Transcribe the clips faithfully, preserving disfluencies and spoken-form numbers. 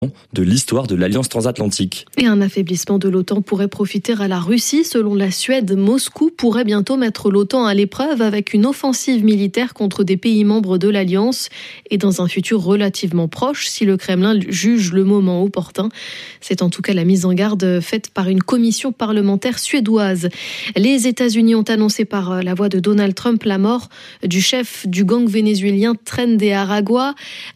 de l'histoire de l'Alliance transatlantique. Et un affaiblissement de l'OTAN pourrait profiter à la Russie. Selon la Suède, Moscou pourrait bientôt mettre l'OTAN à l'épreuve avec une offensive militaire contre des pays membres de l'Alliance et dans un futur relativement proche si le Kremlin juge le moment opportun. C'est en tout cas la mise en garde faite par une commission parlementaire suédoise. Les États-Unis ont annoncé par la voix de Donald Trump la mort du chef du gang vénézuélien Tren de Aragua.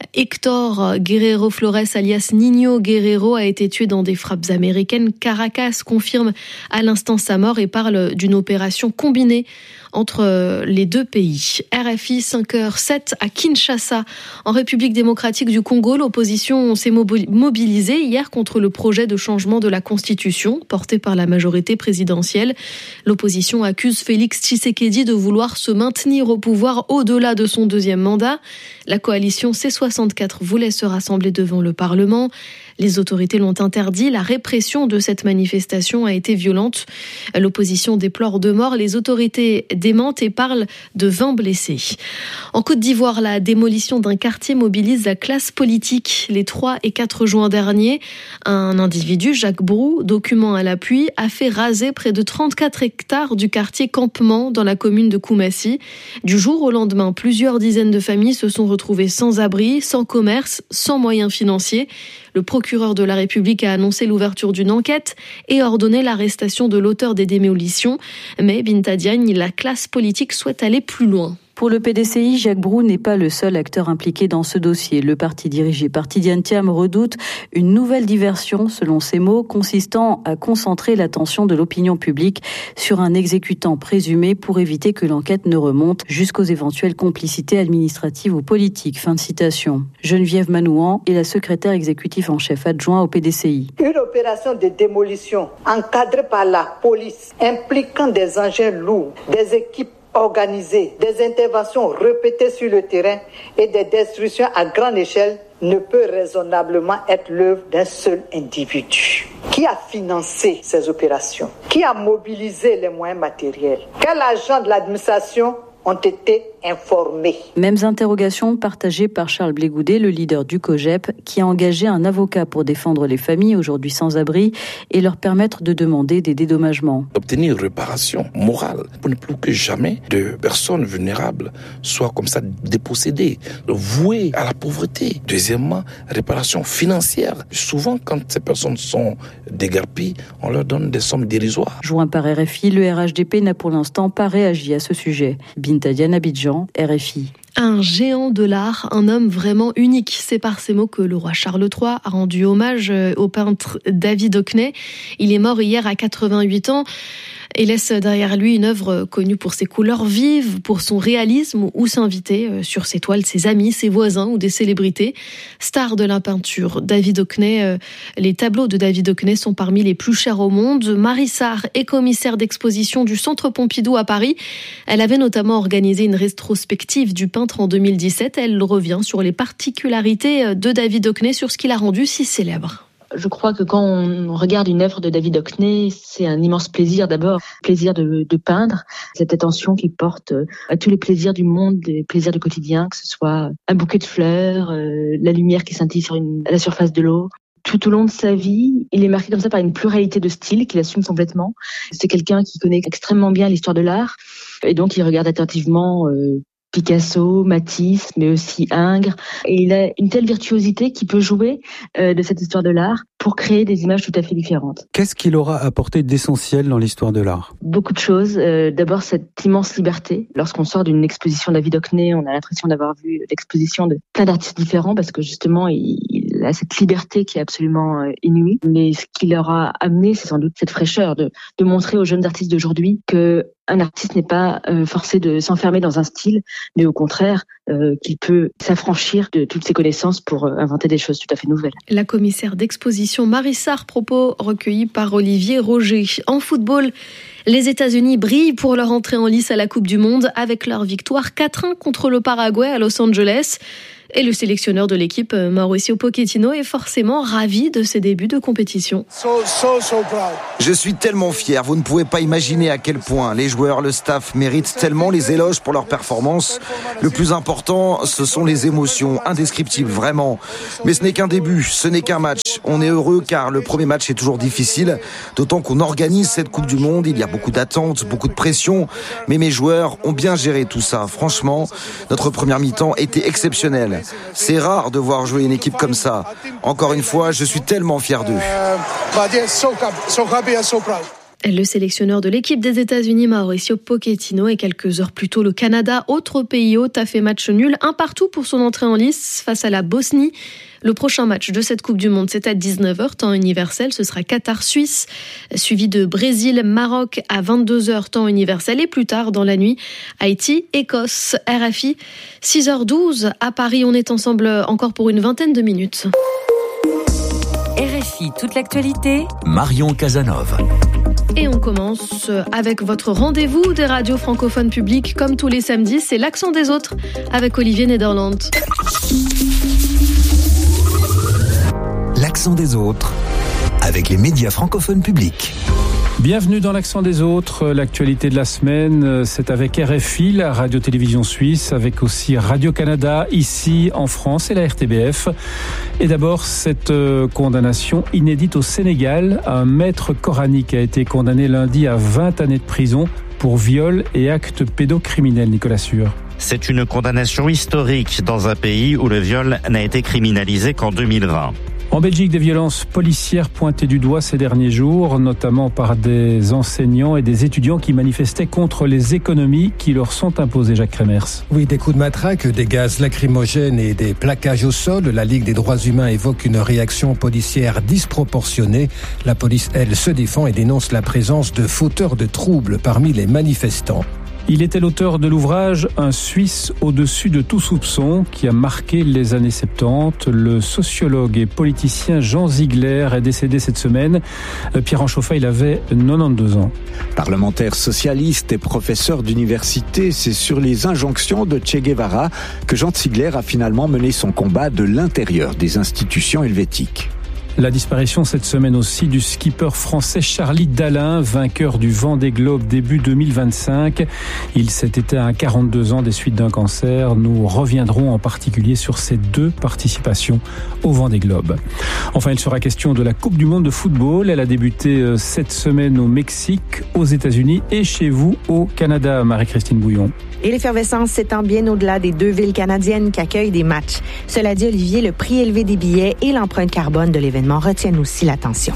Héctor Guerrero Flores alias Niño Guerrero a été tué dans des frappes américaines. Caracas confirme à l'instant sa mort et parle d'une opération combinée entre les deux pays. R F I cinq heures sept à Kinshasa, en République démocratique du Congo. L'opposition s'est mobilisée hier contre le projet de changement de la Constitution porté par la majorité présidentielle. L'opposition accuse Félix Tshisekedi de vouloir se maintenir au pouvoir au-delà de son deuxième mandat. La coalition C soixante-quatre voulait se rassembler devant le Parlement. Les autorités l'ont interdit. La répression de cette manifestation a été violente. L'opposition déplore deux morts. Les autorités démentent et parlent de vingt blessés. En Côte d'Ivoire, la démolition d'un quartier mobilise la classe politique. Les trois et quatre juin dernier, un individu, Jacques Brou, document à l'appui, a fait raser près de trente-quatre hectares du quartier Campement dans la commune de Koumassi. Du jour au lendemain, plusieurs dizaines de familles se sont retrouvées sans abri, sans commerce, sans moyens financiers. Le procureur de la République a annoncé l'ouverture d'une enquête et ordonné l'arrestation de l'auteur des démolitions. Mais Binta Diagne, la classe politique souhaite aller plus loin. Pour le P D C I, Jacques Brou n'est pas le seul acteur impliqué dans ce dossier. Le parti dirigé par Tidiane Thiam redoute une nouvelle diversion, selon ses mots, consistant à concentrer l'attention de l'opinion publique sur un exécutant présumé pour éviter que l'enquête ne remonte jusqu'aux éventuelles complicités administratives ou politiques. Fin de citation. Geneviève Manouan est la secrétaire exécutive en chef adjoint au P D C I. Une opération de démolition encadrée par la police, impliquant des engins lourds, des équipes organisées, des interventions répétées sur le terrain et des destructions à grande échelle ne peut raisonnablement être l'œuvre d'un seul individu. Qui a financé ces opérations? Qui a mobilisé les moyens matériels? Quel agent de l'administration ont été informés. Mêmes interrogations partagées par Charles Blégoudet, le leader du COJEP, qui a engagé un avocat pour défendre les familles aujourd'hui sans abri et leur permettre de demander des dédommagements. Obtenir une réparation morale pour ne plus que jamais de personnes vulnérables soient comme ça dépossédées, vouées à la pauvreté. Deuxièmement, réparation financière. Souvent, quand ces personnes sont déguerpies, on leur donne des sommes dérisoires. Joint par R F I, le R H D P n'a pour l'instant pas réagi à ce sujet. Binta Diagne, Abidjan, R F I. Un géant de l'art, un homme vraiment unique. C'est par ces mots que le roi Charles trois a rendu hommage au peintre David Hockney. Il est mort hier à quatre-vingt-huit ans et laisse derrière lui une œuvre connue pour ses couleurs vives, pour son réalisme, où s'inviter sur ses toiles ses amis, ses voisins ou des célébrités. Star de la peinture, David Hockney, les tableaux de David Hockney sont parmi les plus chers au monde. Marie Sarr est commissaire d'exposition du Centre Pompidou à Paris. Elle avait notamment organisé une rétrospective du peintre en deux mille dix-sept. Elle revient sur les particularités de David Hockney, sur ce qui l'a rendu si célèbre. Je crois que quand on regarde une œuvre de David Hockney, c'est un immense plaisir d'abord, plaisir de, de peindre, cette attention qu'il porte à tous les plaisirs du monde, les plaisirs du quotidien, que ce soit un bouquet de fleurs, euh, la lumière qui scintille sur une, à la surface de l'eau. Tout au long de sa vie, il est marqué comme ça par une pluralité de styles qu'il assume complètement. C'est quelqu'un qui connaît extrêmement bien l'histoire de l'art et donc il regarde attentivement euh, Picasso, Matisse, mais aussi Ingres. Et il a une telle virtuosité qu'il peut jouer euh, de cette histoire de l'art pour créer des images tout à fait différentes. Qu'est-ce qu'il aura apporté d'essentiel dans l'histoire de l'art ? Beaucoup de choses. Euh, d'abord, cette immense liberté. Lorsqu'on sort d'une exposition David Hockney, on a l'impression d'avoir vu l'exposition de plein d'artistes différents parce que justement, il, il a cette liberté qui est absolument euh, inouïe. Mais ce qui leur a amené, c'est sans doute cette fraîcheur de, de montrer aux jeunes artistes d'aujourd'hui que un artiste n'est pas euh, forcé de s'enfermer dans un style, mais au contraire, euh, qu'il peut s'affranchir de toutes ses connaissances pour euh, inventer des choses tout à fait nouvelles. La commissaire d'exposition Marie Sarr, propos recueillis par Olivier Roger. En football, les États-Unis brillent pour leur entrée en lice à la Coupe du Monde avec leur victoire quatre un contre le Paraguay à Los Angeles. Et le sélectionneur de l'équipe, Mauricio Pochettino, est forcément ravi de ses débuts de compétition. So, so, so proud. Je suis tellement fier, vous ne pouvez pas imaginer à quel point les joueurs, le staff méritent tellement les éloges pour leur performance. Le plus important, ce sont les émotions, indescriptibles vraiment. Mais ce n'est qu'un début, ce n'est qu'un match. On est heureux car le premier match est toujours difficile, d'autant qu'on organise cette Coupe du Monde, il y a beaucoup d'attentes, beaucoup de pression, mais mes joueurs ont bien géré tout ça. Franchement, notre première mi-temps était exceptionnelle. C'est rare de voir jouer une équipe comme ça. Encore une fois, je suis tellement fier d'eux. Le sélectionneur de l'équipe des États-Unis, Mauricio Pochettino, et quelques heures plus tôt, le Canada, autre pays hôte, a fait match nul, un partout pour son entrée en lice face à la Bosnie. Le prochain match de cette Coupe du Monde, c'est à dix-neuf heures, temps universel. Ce sera Qatar-Suisse, suivi de Brésil-Maroc à vingt-deux heures, temps universel. Et plus tard, dans la nuit, Haïti-Écosse. R F I, six heures douze. À Paris, on est ensemble encore pour une vingtaine de minutes. R F I, toute l'actualité. Marion Casanova. Et on commence avec votre rendez-vous des radios francophones publiques. Comme tous les samedis, c'est l'accent des autres avec Olivier Nederland. L'accent des autres avec les médias francophones publics. Bienvenue dans l'accent des autres. L'actualité de la semaine, c'est avec R F I, la radio-télévision suisse, avec aussi Radio-Canada, ici en France, et la R T B F. Et d'abord, cette condamnation inédite au Sénégal. Un maître coranique a été condamné lundi à vingt années de prison pour viol et actes pédocriminels, Nicolas Sûr. C'est une condamnation historique dans un pays où le viol n'a été criminalisé qu'en deux mille vingt. En Belgique, des violences policières pointées du doigt ces derniers jours, notamment par des enseignants et des étudiants qui manifestaient contre les économies qui leur sont imposées. Jacques Kremers. Oui, des coups de matraque, des gaz lacrymogènes et des plaquages au sol. La Ligue des droits humains évoque une réaction policière disproportionnée. La police, elle, se défend et dénonce la présence de fauteurs de troubles parmi les manifestants. Il était l'auteur de l'ouvrage « Un Suisse au-dessus de tout soupçon » qui a marqué les années soixante-dix. Le sociologue et politicien Jean Ziegler est décédé cette semaine. Pierre Anchoffa, il avait quatre-vingt-douze ans. Parlementaire socialiste et professeur d'université, c'est sur les injonctions de Che Guevara que Jean Ziegler a finalement mené son combat de l'intérieur des institutions helvétiques. La disparition cette semaine aussi du skipper français Charlie Dalin, vainqueur du Vendée Globe début deux mille vingt-cinq. Il s'est éteint à quarante-deux ans des suites d'un cancer. Nous reviendrons en particulier sur ces deux participations au Vendée Globe. Enfin, il sera question de la Coupe du Monde de football. Elle a débuté cette semaine au Mexique, aux États-Unis et chez vous au Canada, Marie-Christine Bouillon. Et l'effervescence s'étend bien au-delà des deux villes canadiennes qui accueillent des matchs. Cela dit, Olivier, le prix élevé des billets et l'empreinte carbone de l'événement retiennent aussi l'attention.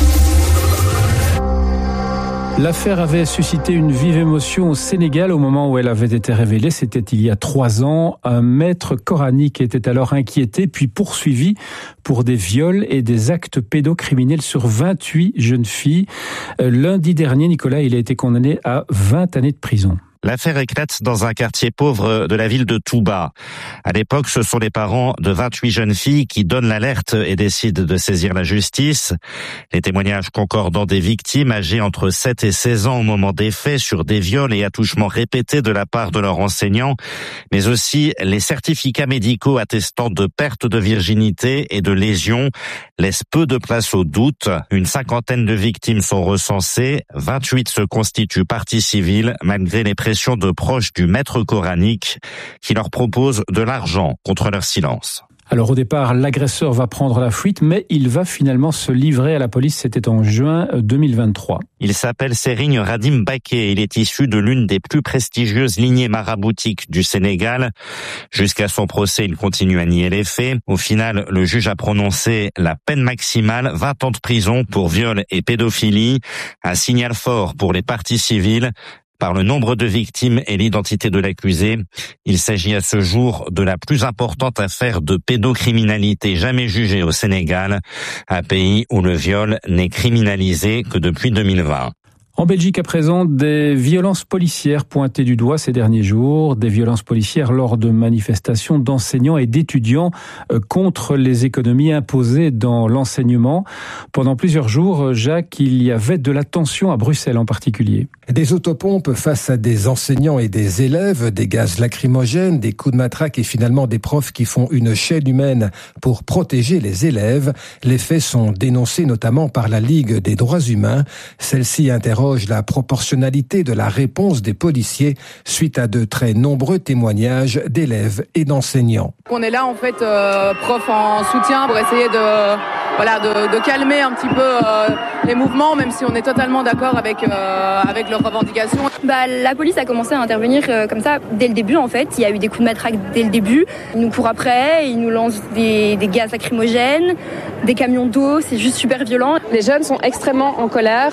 L'affaire avait suscité une vive émotion au Sénégal au moment où elle avait été révélée. C'était il y a trois ans. Un maître coranique était alors inquiété puis poursuivi pour des viols et des actes pédocriminels sur vingt-huit jeunes filles. Lundi dernier, Nicolas, il a été condamné à vingt années de prison. L'affaire éclate dans un quartier pauvre de la ville de Touba. À l'époque, ce sont les parents de vingt-huit jeunes filles qui donnent l'alerte et décident de saisir la justice. Les témoignages concordants des victimes, âgées entre sept et seize ans au moment des faits, sur des viols et attouchements répétés de la part de leurs enseignants, mais aussi les certificats médicaux attestant de perte de virginité et de lésions, laissent peu de place au doute. Une cinquantaine de victimes sont recensées, vingt-huit se constituent partie civile, malgré les pressions de proches du maître coranique qui leur propose de l'argent contre leur silence. Alors au départ, l'agresseur va prendre la fuite, mais il va finalement se livrer à la police. C'était en juin deux mille vingt-trois. Il s'appelle Serigne Radim Baké. Il est issu de l'une des plus prestigieuses lignées maraboutiques du Sénégal. Jusqu'à son procès, il continue à nier les faits. Au final, le juge a prononcé la peine maximale, vingt ans de prison pour viol et pédophilie. Un signal fort pour les parties civiles. Par le nombre de victimes et l'identité de l'accusé, il s'agit à ce jour de la plus importante affaire de pédocriminalité jamais jugée au Sénégal, un pays où le viol n'est criminalisé que depuis deux mille vingt. En Belgique, à présent, des violences policières pointées du doigt ces derniers jours, des violences policières lors de manifestations d'enseignants et d'étudiants contre les économies imposées dans l'enseignement. Pendant plusieurs jours, Jacques, il y avait de la tension à Bruxelles en particulier. Des autopompes face à des enseignants et des élèves, des gaz lacrymogènes, des coups de matraque et finalement des profs qui font une chaîne humaine pour protéger les élèves. Les faits sont dénoncés notamment par la Ligue des droits humains. Celle-ci interroge la proportionnalité de la réponse des policiers suite à de très nombreux témoignages d'élèves et d'enseignants. On est là en fait, euh, prof en soutien pour essayer de, voilà, de, de calmer un petit peu euh, les mouvements, même si on est totalement d'accord avec, euh, avec leurs revendications. Bah, la police a commencé à intervenir euh, comme ça dès le début en fait. Il y a eu des coups de matraque dès le début. Ils nous courent après, ils nous lancent des, des gaz lacrymogènes, des camions d'eau, c'est juste super violent. Les jeunes sont extrêmement en colère.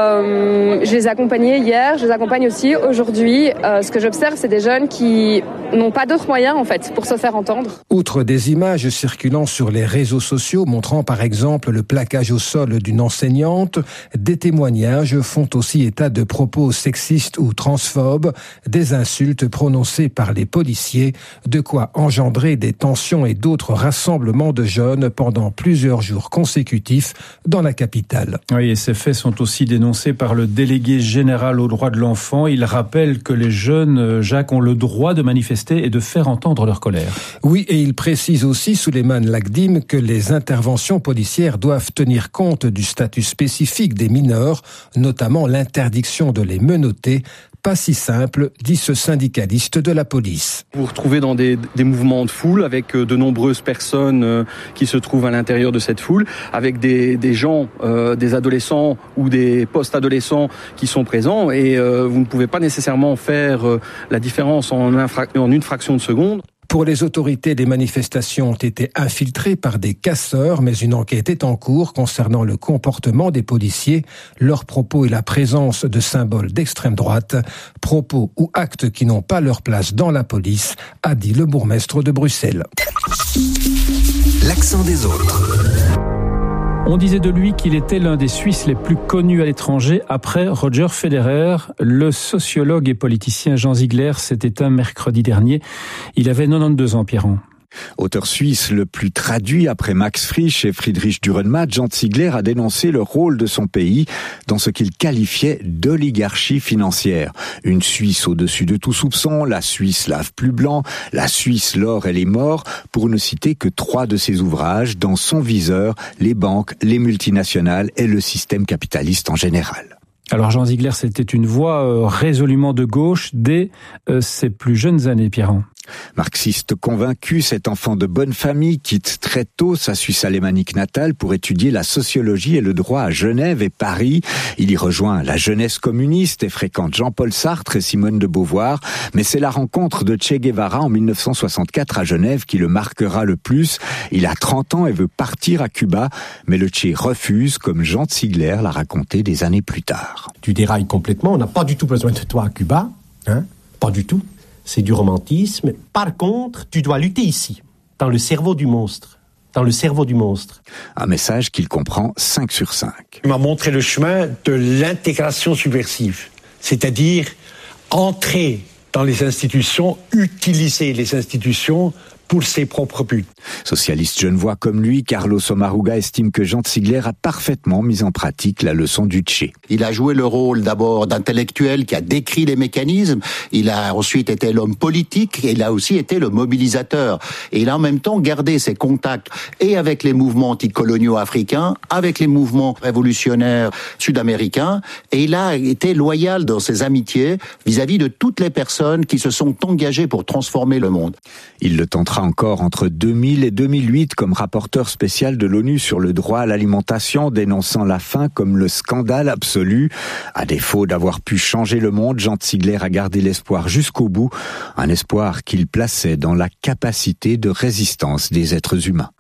Euh, je les ai accompagnés hier, je les accompagne aussi aujourd'hui. Euh, ce que j'observe, c'est des jeunes qui n'ont pas d'autres moyens en fait pour se faire entendre. Outre des images circulant sur les réseaux sociaux montrant par exemple le plaquage au sol d'une enseignante, des témoignages font aussi état de propos sexistes ou transphobes, des insultes prononcées par les policiers, de quoi engendrer des tensions et d'autres rassemblements de jeunes pendant plusieurs jours consécutifs dans la capitale. Oui, et ces faits sont aussi dénoncés par le délégué général aux droits de l'enfant. Il rappelle que les jeunes, Jacques, ont le droit de manifester et de faire entendre leur colère. Oui, et il précise aussi, Souleymane Lagdim, que les interventions policières doivent tenir compte du statut spécifique des mineurs, notamment l'interdiction de les menotter. Pas si simple, dit ce syndicaliste de la police. Vous vous retrouvez dans des, des mouvements de foule avec de nombreuses personnes euh, qui se trouvent à l'intérieur de cette foule, avec des, des gens, euh, des adolescents ou des post-adolescents qui sont présents et euh, vous ne pouvez pas nécessairement faire euh, la différence en, infra- en une fraction de seconde. Pour les autorités, les manifestations ont été infiltrées par des casseurs, mais une enquête est en cours concernant le comportement des policiers, leurs propos et la présence de symboles d'extrême droite, propos ou actes qui n'ont pas leur place dans la police, a dit le bourgmestre de Bruxelles. L'accent des autres. On disait de lui qu'il était l'un des Suisses les plus connus à l'étranger après Roger Federer. Le sociologue et politicien Jean Ziegler s'est éteint mercredi dernier. Il avait quatre-vingt-douze ans, Pierron. Auteur suisse le plus traduit après Max Frisch et Friedrich Dürrenmatt, Jean Ziegler a dénoncé le rôle de son pays dans ce qu'il qualifiait d'oligarchie financière. Une Suisse au-dessus de tout soupçon, la Suisse lave plus blanc, la Suisse l'or et les morts, pour ne citer que trois de ses ouvrages, dans son viseur, les banques, les multinationales et le système capitaliste en général. Alors Jean Ziegler, c'était une voix euh, résolument de gauche dès euh, ses plus jeunes années, Pierron. Marxiste convaincu, cet enfant de bonne famille quitte très tôt sa Suisse alémanique natale pour étudier la sociologie et le droit à Genève et Paris. Il y rejoint la jeunesse communiste et fréquente Jean-Paul Sartre et Simone de Beauvoir. Mais c'est la rencontre de Che Guevara en dix-neuf cent soixante-quatre à Genève qui le marquera le plus. Il a trente ans et veut partir à Cuba, mais le Che refuse, comme Jean Ziegler l'a raconté des années plus tard. Tu dérailles complètement, on n'a pas du tout besoin de toi à Cuba, hein, pas du tout. C'est du romantisme. Par contre, tu dois lutter ici, dans le cerveau du monstre. Dans le cerveau du monstre. Un message qu'il comprend cinq sur cinq. Il m'a montré le chemin de l'intégration subversive. C'est-à-dire entrer dans les institutions, utiliser les institutions pour ses propres buts. Socialiste genevois comme lui, Carlos Omaruga estime que Jean Ziegler a parfaitement mis en pratique la leçon du Che. Il a joué le rôle d'abord d'intellectuel qui a décrit les mécanismes, il a ensuite été l'homme politique et il a aussi été le mobilisateur. Et il a en même temps gardé ses contacts et avec les mouvements anticoloniaux africains, avec les mouvements révolutionnaires sud-américains, et il a été loyal dans ses amitiés vis-à-vis de toutes les personnes qui se sont engagées pour transformer le monde. Il le tentera encore entre deux mille et deux mille huit comme rapporteur spécial de l'ONU sur le droit à l'alimentation, dénonçant la faim comme le scandale absolu. À défaut d'avoir pu changer le monde, Jean Ziegler a gardé l'espoir jusqu'au bout, un espoir qu'il plaçait dans la capacité de résistance des êtres humains.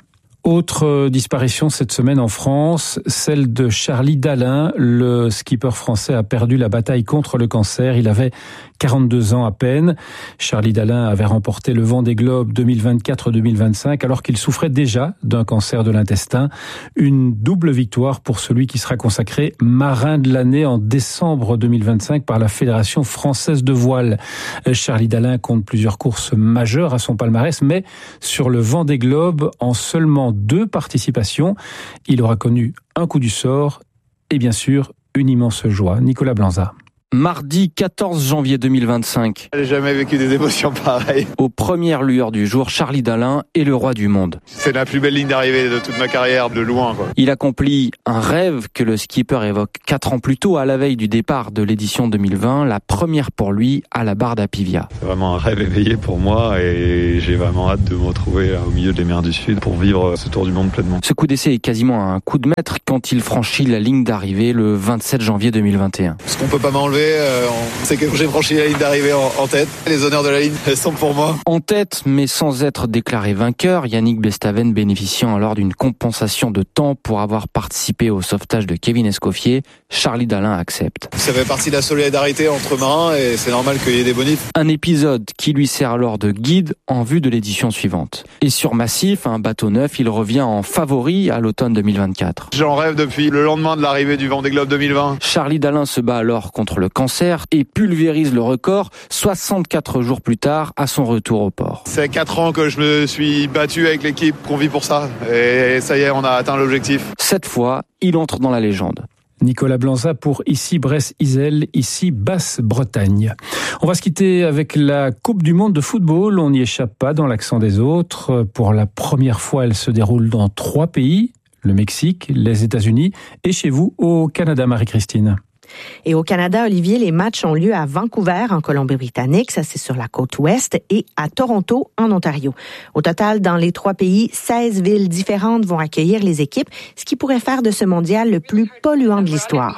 Autre disparition cette semaine en France, celle de Charlie Dalin. Le skipper français a perdu la bataille contre le cancer. Il avait quarante-deux ans à peine. Charlie Dalin avait remporté le Vendée Globe deux mille vingt-quatre deux mille vingt-cinq alors qu'il souffrait déjà d'un cancer de l'intestin. Une double victoire pour celui qui sera consacré marin de l'année en décembre deux mille vingt-cinq par la Fédération française de voile. Charlie Dalin compte plusieurs courses majeures à son palmarès, mais sur le Vendée Globe, en seulement deux participations, il aura connu un coup du sort et bien sûr une immense joie. Nicolas Blanza. Mardi quatorze janvier deux mille vingt-cinq. J'ai jamais vécu des émotions pareilles. Aux premières lueurs du jour, Charlie Dalin est le roi du monde. C'est la plus belle ligne d'arrivée de toute ma carrière, de loin, quoi. Il accomplit un rêve que le skipper évoque quatre ans plus tôt, à la veille du départ de l'édition deux mille vingt, la première pour lui à la barre d'Apivia. C'est vraiment un rêve éveillé pour moi et j'ai vraiment hâte de me retrouver au milieu des mers du Sud pour vivre ce tour du monde pleinement. Ce coup d'essai est quasiment un coup de maître quand il franchit la ligne d'arrivée le vingt-sept janvier deux mille vingt et un. Ce qu'on peut pas m'enlever, euh, c'est que j'ai franchi la ligne d'arrivée en, en tête. Les honneurs de la ligne, elles sont pour moi. En tête, mais sans être déclaré vainqueur, Yannick Bestaven bénéficiant alors d'une compensation de temps pour avoir participé au sauvetage de Kevin Escoffier, Charlie Dalin accepte. Ça fait partie de la solidarité entre marins et c'est normal qu'il y ait des bonifs. Un épisode qui lui sert alors de guide en vue de l'édition suivante. Et sur Massif, un bateau neuf, il revient en favori à l'automne deux mille vingt-quatre. J'en rêve depuis le lendemain de l'arrivée du Vendée Globe deux mille vingt. Charlie Dalin se bat alors contre le cancer et pulvérise le record soixante-quatre jours plus tard à son retour au port. C'est quatre ans que je me suis battu avec l'équipe, qu'on vit pour ça. Et ça y est, on a atteint l'objectif. Cette fois, il entre dans la légende. Nicolas Blanza pour ici Bresse-Isel, ici Basse-Bretagne. On va se quitter avec la Coupe du Monde de football. On n'y échappe pas dans l'accent des autres. Pour la première fois, elle se déroule dans trois pays, le Mexique, les États-Unis et chez vous au Canada, Marie-Christine. Et au Canada, Olivier, les matchs ont lieu à Vancouver, en Colombie-Britannique, ça c'est sur la côte ouest, et à Toronto, en Ontario. Au total, dans les trois pays, seize villes différentes vont accueillir les équipes, ce qui pourrait faire de ce mondial le plus polluant de l'histoire.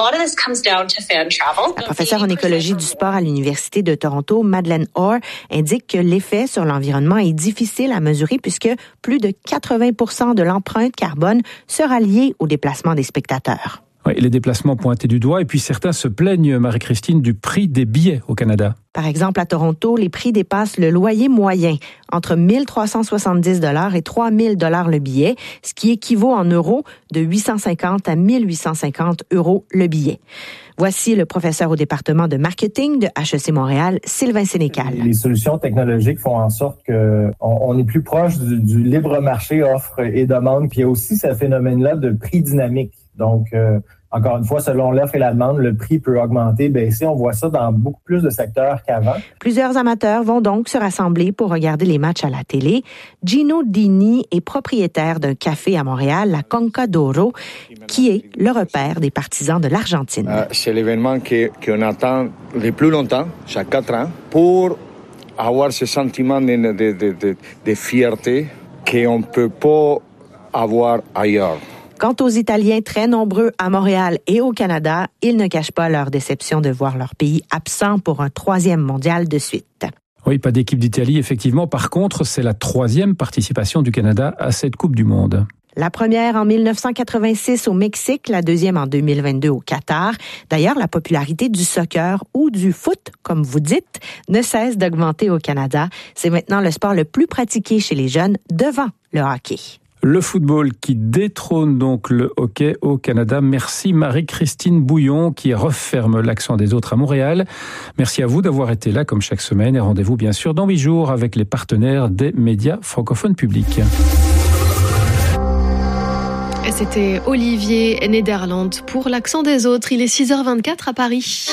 La professeure en écologie du sport à l'Université de Toronto, Madeleine Orr, indique que l'effet sur l'environnement est difficile à mesurer puisque plus de quatre-vingts pour cent de l'empreinte carbone sera liée au déplacement des spectateurs. Oui, les déplacements pointés du doigt et puis certains se plaignent, Marie-Christine, du prix des billets au Canada. Par exemple, à Toronto, les prix dépassent le loyer moyen, entre mille trois cent soixante-dix dollars et trois mille dollars le billet, ce qui équivaut en euros de huit cent cinquante à mille huit cent cinquante euros le billet. Voici le professeur au département de marketing de H E C Montréal, Sylvain Sénécal. Les solutions technologiques font en sorte que on, on est plus proche du, du libre marché offre et demande, puis il y a aussi ce phénomène-là de prix dynamique. Donc, euh, encore une fois, selon l'offre et la demande, le prix peut augmenter, baisser. On voit ça dans beaucoup plus de secteurs qu'avant. Plusieurs amateurs vont donc se rassembler pour regarder les matchs à la télé. Gino Dini est propriétaire d'un café à Montréal, la Conca d'Oro, qui est le repère des partisans de l'Argentine. Euh, c'est l'événement que, qu'on attend le plus longtemps, chaque quatre ans, pour avoir ce sentiment de, de, de, de, de fierté qu'on ne peut pas avoir ailleurs. Quant aux Italiens très nombreux à Montréal et au Canada, ils ne cachent pas leur déception de voir leur pays absent pour un troisième mondial de suite. Oui, pas d'équipe d'Italie, effectivement. Par contre, c'est la troisième participation du Canada à cette Coupe du Monde. La première en dix-neuf cent quatre-vingt-six au Mexique, la deuxième en deux mille vingt-deux au Qatar. D'ailleurs, la popularité du soccer ou du foot, comme vous dites, ne cesse d'augmenter au Canada. C'est maintenant le sport le plus pratiqué chez les jeunes devant le hockey. Le football qui détrône donc le hockey au Canada. Merci Marie-Christine Bouillon qui referme l'accent des autres à Montréal. Merci à vous d'avoir été là comme chaque semaine et rendez-vous bien sûr dans huit jours avec les partenaires des médias francophones publics. Et c'était Olivier Nederland pour l'accent des autres. Il est six heures vingt-quatre à Paris.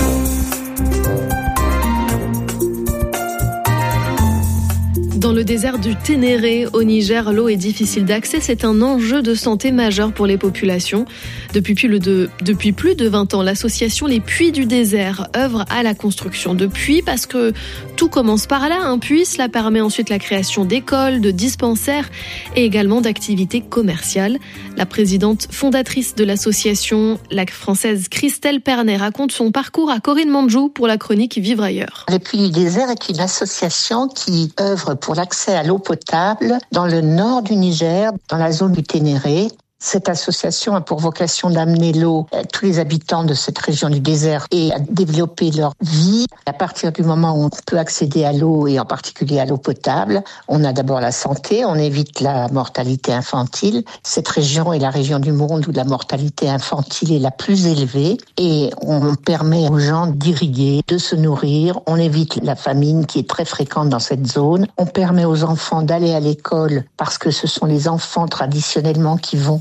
Dans le désert du Ténéré, au Niger, l'eau est difficile d'accès. C'est un enjeu de santé majeur pour les populations. Depuis plus de, depuis plus de vingt ans, l'association Les Puits du Désert œuvre à la construction de puits parce que tout commence par là. Un puits, cela permet ensuite la création d'écoles, de dispensaires et également d'activités commerciales. La présidente fondatrice de l'association, la française Christelle Pernet, raconte son parcours à Corinne Manjou pour la chronique Vivre ailleurs. Les Puits du Désert est une association qui œuvre pour l'accès à l'eau potable dans le nord du Niger, dans la zone du Ténéré. Cette association a pour vocation d'amener l'eau à tous les habitants de cette région du désert et à développer leur vie. À partir du moment où on peut accéder à l'eau et en particulier à l'eau potable, on a d'abord la santé, on évite la mortalité infantile. Cette région est la région du monde où la mortalité infantile est la plus élevée et on permet aux gens d'irriguer, de se nourrir. On évite la famine qui est très fréquente dans cette zone. On permet aux enfants d'aller à l'école parce que ce sont les enfants traditionnellement qui vont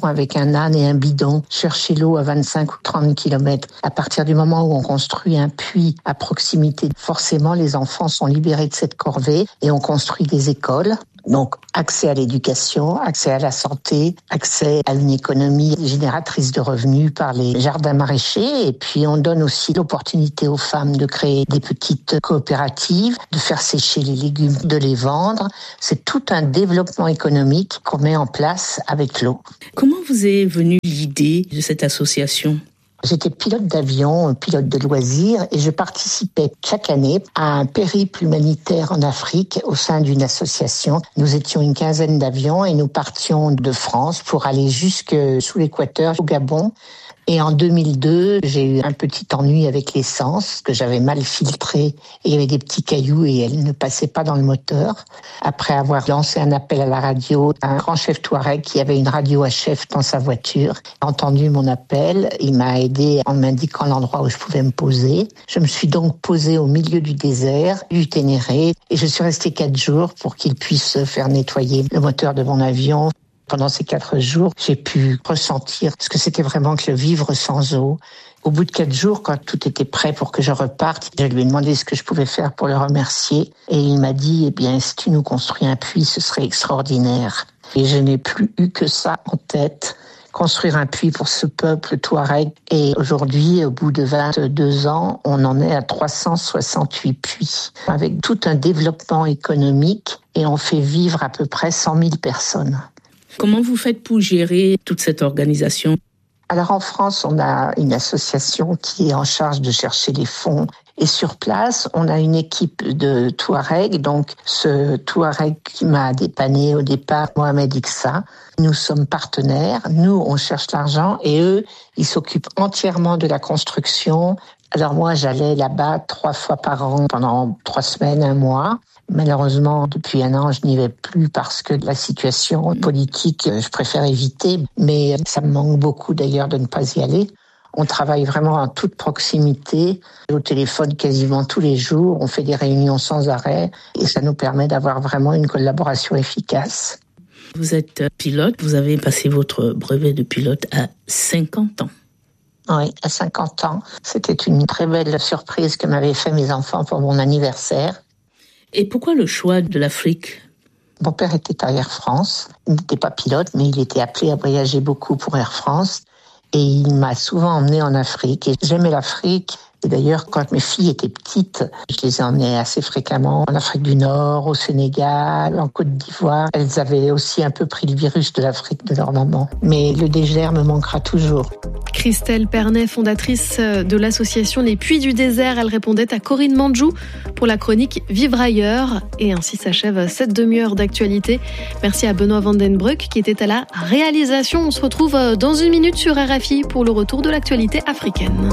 population avec un âne et un bidon chercher l'eau à vingt-cinq ou trente kilomètres. À partir du moment où on construit un puits à proximité, forcément les enfants sont libérés de cette corvée et on construit des écoles. Donc, accès à l'éducation, accès à la santé, accès à une économie génératrice de revenus par les jardins maraîchers. Et puis, on donne aussi l'opportunité aux femmes de créer des petites coopératives, de faire sécher les légumes, de les vendre. C'est tout un développement économique qu'on met en place avec l'eau. Comment vous est venue l'idée de cette association ? J'étais pilote d'avion, pilote de loisirs, et je participais chaque année à un périple humanitaire en Afrique au sein d'une association. Nous étions une quinzaine d'avions et nous partions de France pour aller jusque sous l'équateur, au Gabon. Et en deux mille deux, j'ai eu un petit ennui avec l'essence que j'avais mal filtrée et il y avait des petits cailloux et elle ne passait pas dans le moteur. Après avoir lancé un appel à la radio, un grand chef Touareg qui avait une radio H F dans sa voiture a entendu mon appel. Il m'a aidé en m'indiquant l'endroit où je pouvais me poser. Je me suis donc posée au milieu du désert, du Ténéré, et je suis restée quatre jours pour qu'il puisse faire nettoyer le moteur de mon avion. Pendant ces quatre jours, j'ai pu ressentir ce que c'était vraiment que le vivre sans eau. Au bout de quatre jours, quand tout était prêt pour que je reparte, je lui ai demandé ce que je pouvais faire pour le remercier. Et il m'a dit, eh bien, si tu nous construis un puits, ce serait extraordinaire. Et je n'ai plus eu que ça en tête. Construire un puits pour ce peuple touareg. Et aujourd'hui, au bout de vingt-deux ans, on en est à trois cent soixante-huit puits, avec tout un développement économique et on fait vivre à peu près cent mille personnes. Comment vous faites pour gérer toute cette organisation ? Alors en France, on a une association qui est en charge de chercher les fonds. Et sur place, on a une équipe de Touareg. Donc ce Touareg qui m'a dépanné au départ, Mohamed Ixa. Nous sommes partenaires. Nous, on cherche l'argent et eux, ils s'occupent entièrement de la construction. Alors moi, j'allais là-bas trois fois par an pendant trois semaines, un mois. Malheureusement, depuis un an, je n'y vais plus parce que la situation politique, je préfère éviter. Mais ça me manque beaucoup d'ailleurs de ne pas y aller. On travaille vraiment en toute proximité, au téléphone quasiment tous les jours. On fait des réunions sans arrêt et ça nous permet d'avoir vraiment une collaboration efficace. Vous êtes pilote, vous avez passé votre brevet de pilote à cinquante ans. Oui, à cinquante ans. C'était une très belle surprise que m'avaient fait mes enfants pour mon anniversaire. Et pourquoi le choix de l'Afrique ? Mon père était à Air France. Il n'était pas pilote, mais il était appelé à voyager beaucoup pour Air France. Et il m'a souvent emmené en Afrique. Et j'aimais l'Afrique. Et d'ailleurs, quand mes filles étaient petites, je les ai emmenées assez fréquemment en Afrique du Nord, au Sénégal, en Côte d'Ivoire. Elles avaient aussi un peu pris le virus de l'Afrique de leur maman. Mais le désert me manquera toujours. Christelle Pernet, fondatrice de l'association Les Puits du Désert, elle répondait à Corinne Mandjou pour la chronique Vivre ailleurs. Et ainsi s'achève cette demi-heure d'actualité. Merci à Benoît Vandenbruck qui était à la réalisation. On se retrouve dans une minute sur R F I pour le retour de l'actualité africaine.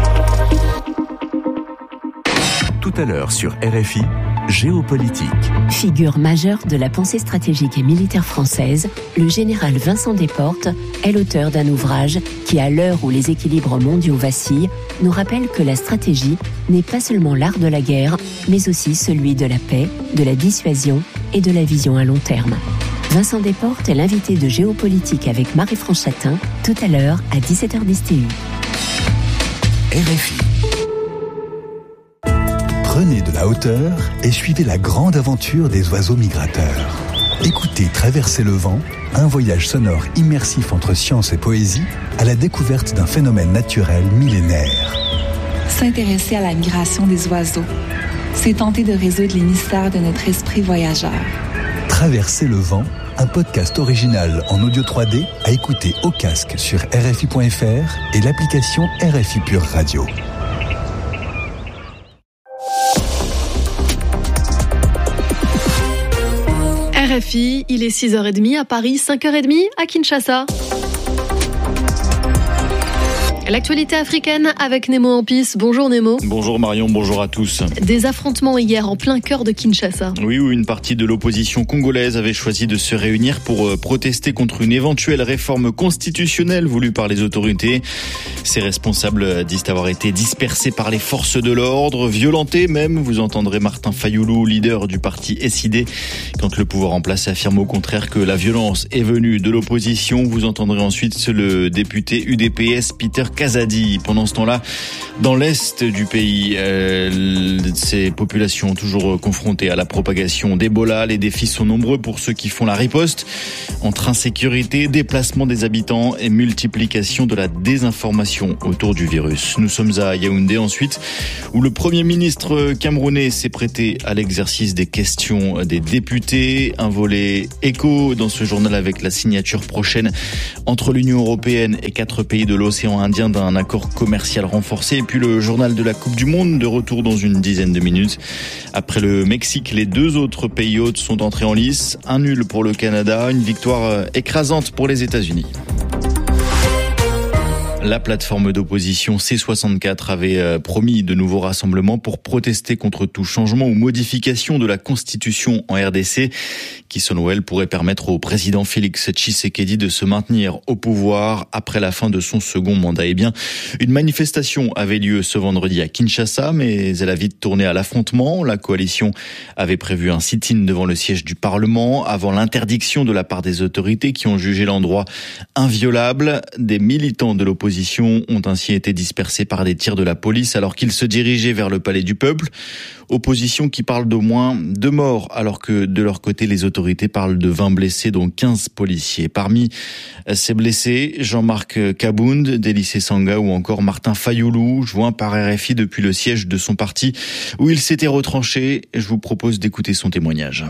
Tout à l'heure sur R F I, géopolitique. Figure majeure de la pensée stratégique et militaire française, le général Vincent Desportes est l'auteur d'un ouvrage qui, à l'heure où les équilibres mondiaux vacillent, nous rappelle que la stratégie n'est pas seulement l'art de la guerre, mais aussi celui de la paix, de la dissuasion et de la vision à long terme. Vincent Desportes est l'invité de Géopolitique avec Marie-France Chatin, tout à l'heure à dix-sept heures dix T U. R F I. Prenez de la hauteur et suivez la grande aventure des oiseaux migrateurs. Écoutez Traverser le vent, un voyage sonore immersif entre science et poésie à la découverte d'un phénomène naturel millénaire. S'intéresser à la migration des oiseaux, c'est tenter de résoudre les mystères de notre esprit voyageur. Traverser le vent, un podcast original en audio trois D à écouter au casque sur R F I point F R et l'application R F I Pure Radio. R F I, il est six heures trente à Paris, cinq heures trente à Kinshasa. L'actualité africaine avec Nemo Ampis. Bonjour Nemo. Bonjour Marion, bonjour à tous. Des affrontements hier en plein cœur de Kinshasa. Oui, où une partie de l'opposition congolaise avait choisi de se réunir pour protester contre une éventuelle réforme constitutionnelle voulue par les autorités. Ces responsables disent avoir été dispersés par les forces de l'ordre, violentés même. Vous entendrez Martin Fayoulou, leader du parti S I D, quand le pouvoir en place affirme au contraire que la violence est venue de l'opposition. Vous entendrez ensuite le député U D P S Peter Kazadi. Pendant ce temps-là, dans l'est du pays, euh, ces populations toujours confrontées à la propagation d'Ebola. Les défis sont nombreux pour ceux qui font la riposte, entre insécurité, déplacement des habitants et multiplication de la désinformation autour du virus. Nous sommes à Yaoundé ensuite, où le Premier ministre camerounais s'est prêté à l'exercice des questions des députés. Un volet écho dans ce journal avec la signature prochaine entre l'Union européenne et quatre pays de l'océan Indien d'un accord commercial renforcé. Et puis le journal de la Coupe du Monde, de retour dans une dizaine de minutes. Après le Mexique, les deux autres pays hôtes sont entrés en lice. Un nul pour le Canada, une victoire écrasante pour les États-Unis. La plateforme d'opposition C soixante-quatre avait promis de nouveaux rassemblements pour protester contre tout changement ou modification de la Constitution en R D C, qui selon elle pourrait permettre au président Félix Tshisekedi de se maintenir au pouvoir après la fin de son second mandat. Eh bien, une manifestation avait lieu ce vendredi à Kinshasa, mais elle a vite tourné à l'affrontement. La coalition avait prévu un sit-in devant le siège du Parlement avant l'interdiction de la part des autorités qui ont jugé l'endroit inviolable. Des militants de l'opposition ont ainsi été dispersés par des tirs de la police alors qu'ils se dirigeaient vers le palais du peuple. Opposition qui parle d'au moins deux morts alors que de leur côté les autorités parlent de vingt blessés dont quinze policiers. Parmi ces blessés, Jean-Marc Kabound, Délice Sanga ou encore Martin Fayoulou, joint par R F I depuis le siège de son parti où il s'était retranché. Je vous propose d'écouter son témoignage.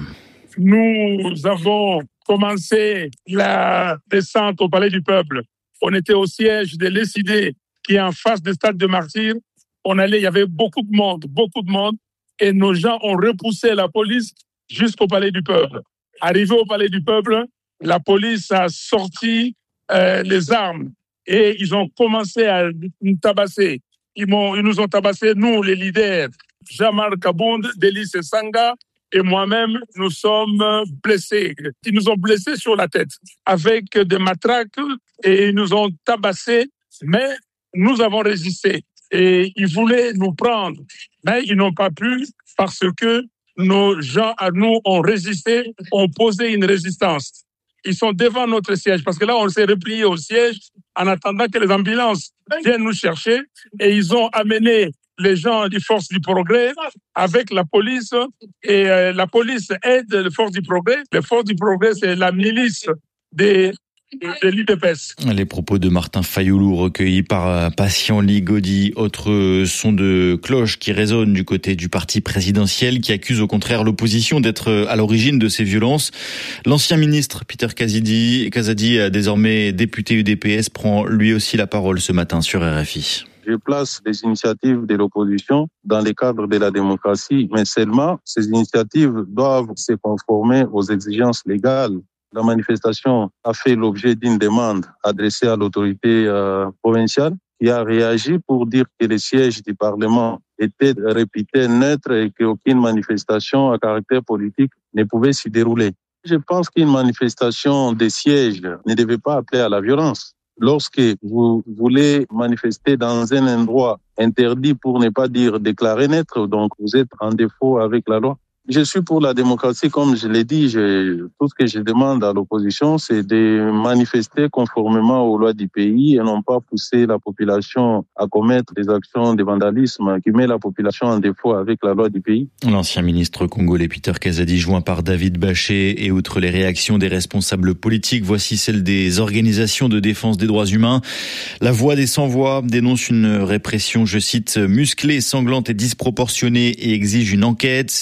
Nous avons commencé la descente au palais du peuple. On était au siège de l'E S I D qui est en face du stade de Martyrs. On allait, il y avait beaucoup de monde, beaucoup de monde. Et nos gens ont repoussé la police jusqu'au palais du peuple. Arrivé au palais du peuple, la police a sorti euh, les armes et ils ont commencé à nous tabasser. Ils, m'ont, ils nous ont tabassé, nous, les leaders, Jean-Marc Kabound, Délice Sanga, et moi-même, nous sommes blessés. Ils nous ont blessés sur la tête avec des matraques et ils nous ont tabassés, mais nous avons résisté. Et ils voulaient nous prendre, mais ils n'ont pas pu parce que nos gens à nous ont résisté, ont posé une résistance. Ils sont devant notre siège parce que là, on s'est replié au siège en attendant que les ambulances viennent nous chercher et ils ont amené les gens des forces du progrès avec la police et euh, la police aide les forces du progrès. Les forces du progrès, c'est la milice des de l'U D P S. Les propos de Martin Fayoulou recueillis par Patient Ligodi. Autre son de cloche qui résonne du côté du parti présidentiel qui accuse au contraire l'opposition d'être à l'origine de ces violences. L'ancien ministre Peter Kazadi, Kazadi, désormais député U D P S, prend lui aussi la parole ce matin sur R F I. Je place les initiatives de l'opposition dans le cadre de la démocratie, mais seulement ces initiatives doivent se conformer aux exigences légales. La manifestation a fait l'objet d'une demande adressée à l'autorité euh, provinciale qui a réagi pour dire que les sièges du Parlement étaient réputés neutres et qu'aucune manifestation à caractère politique ne pouvait s'y dérouler. Je pense qu'une manifestation des sièges ne devait pas appeler à la violence. Lorsque vous voulez manifester dans un endroit interdit pour ne pas dire déclaré neutre, donc vous êtes en défaut avec la loi. Je suis pour la démocratie, comme je l'ai dit. Je, tout ce que je demande à l'opposition, c'est de manifester conformément aux lois du pays et non pas pousser la population à commettre des actions de vandalisme qui met la population en défaut avec la loi du pays. L'ancien ministre congolais Peter Kazadi, joint par David Baché. Et outre les réactions des responsables politiques, voici celle des organisations de défense des droits humains. La Voix des sans-voix dénonce une répression, je cite, musclée, sanglante et disproportionnée et exige une enquête. De son côté,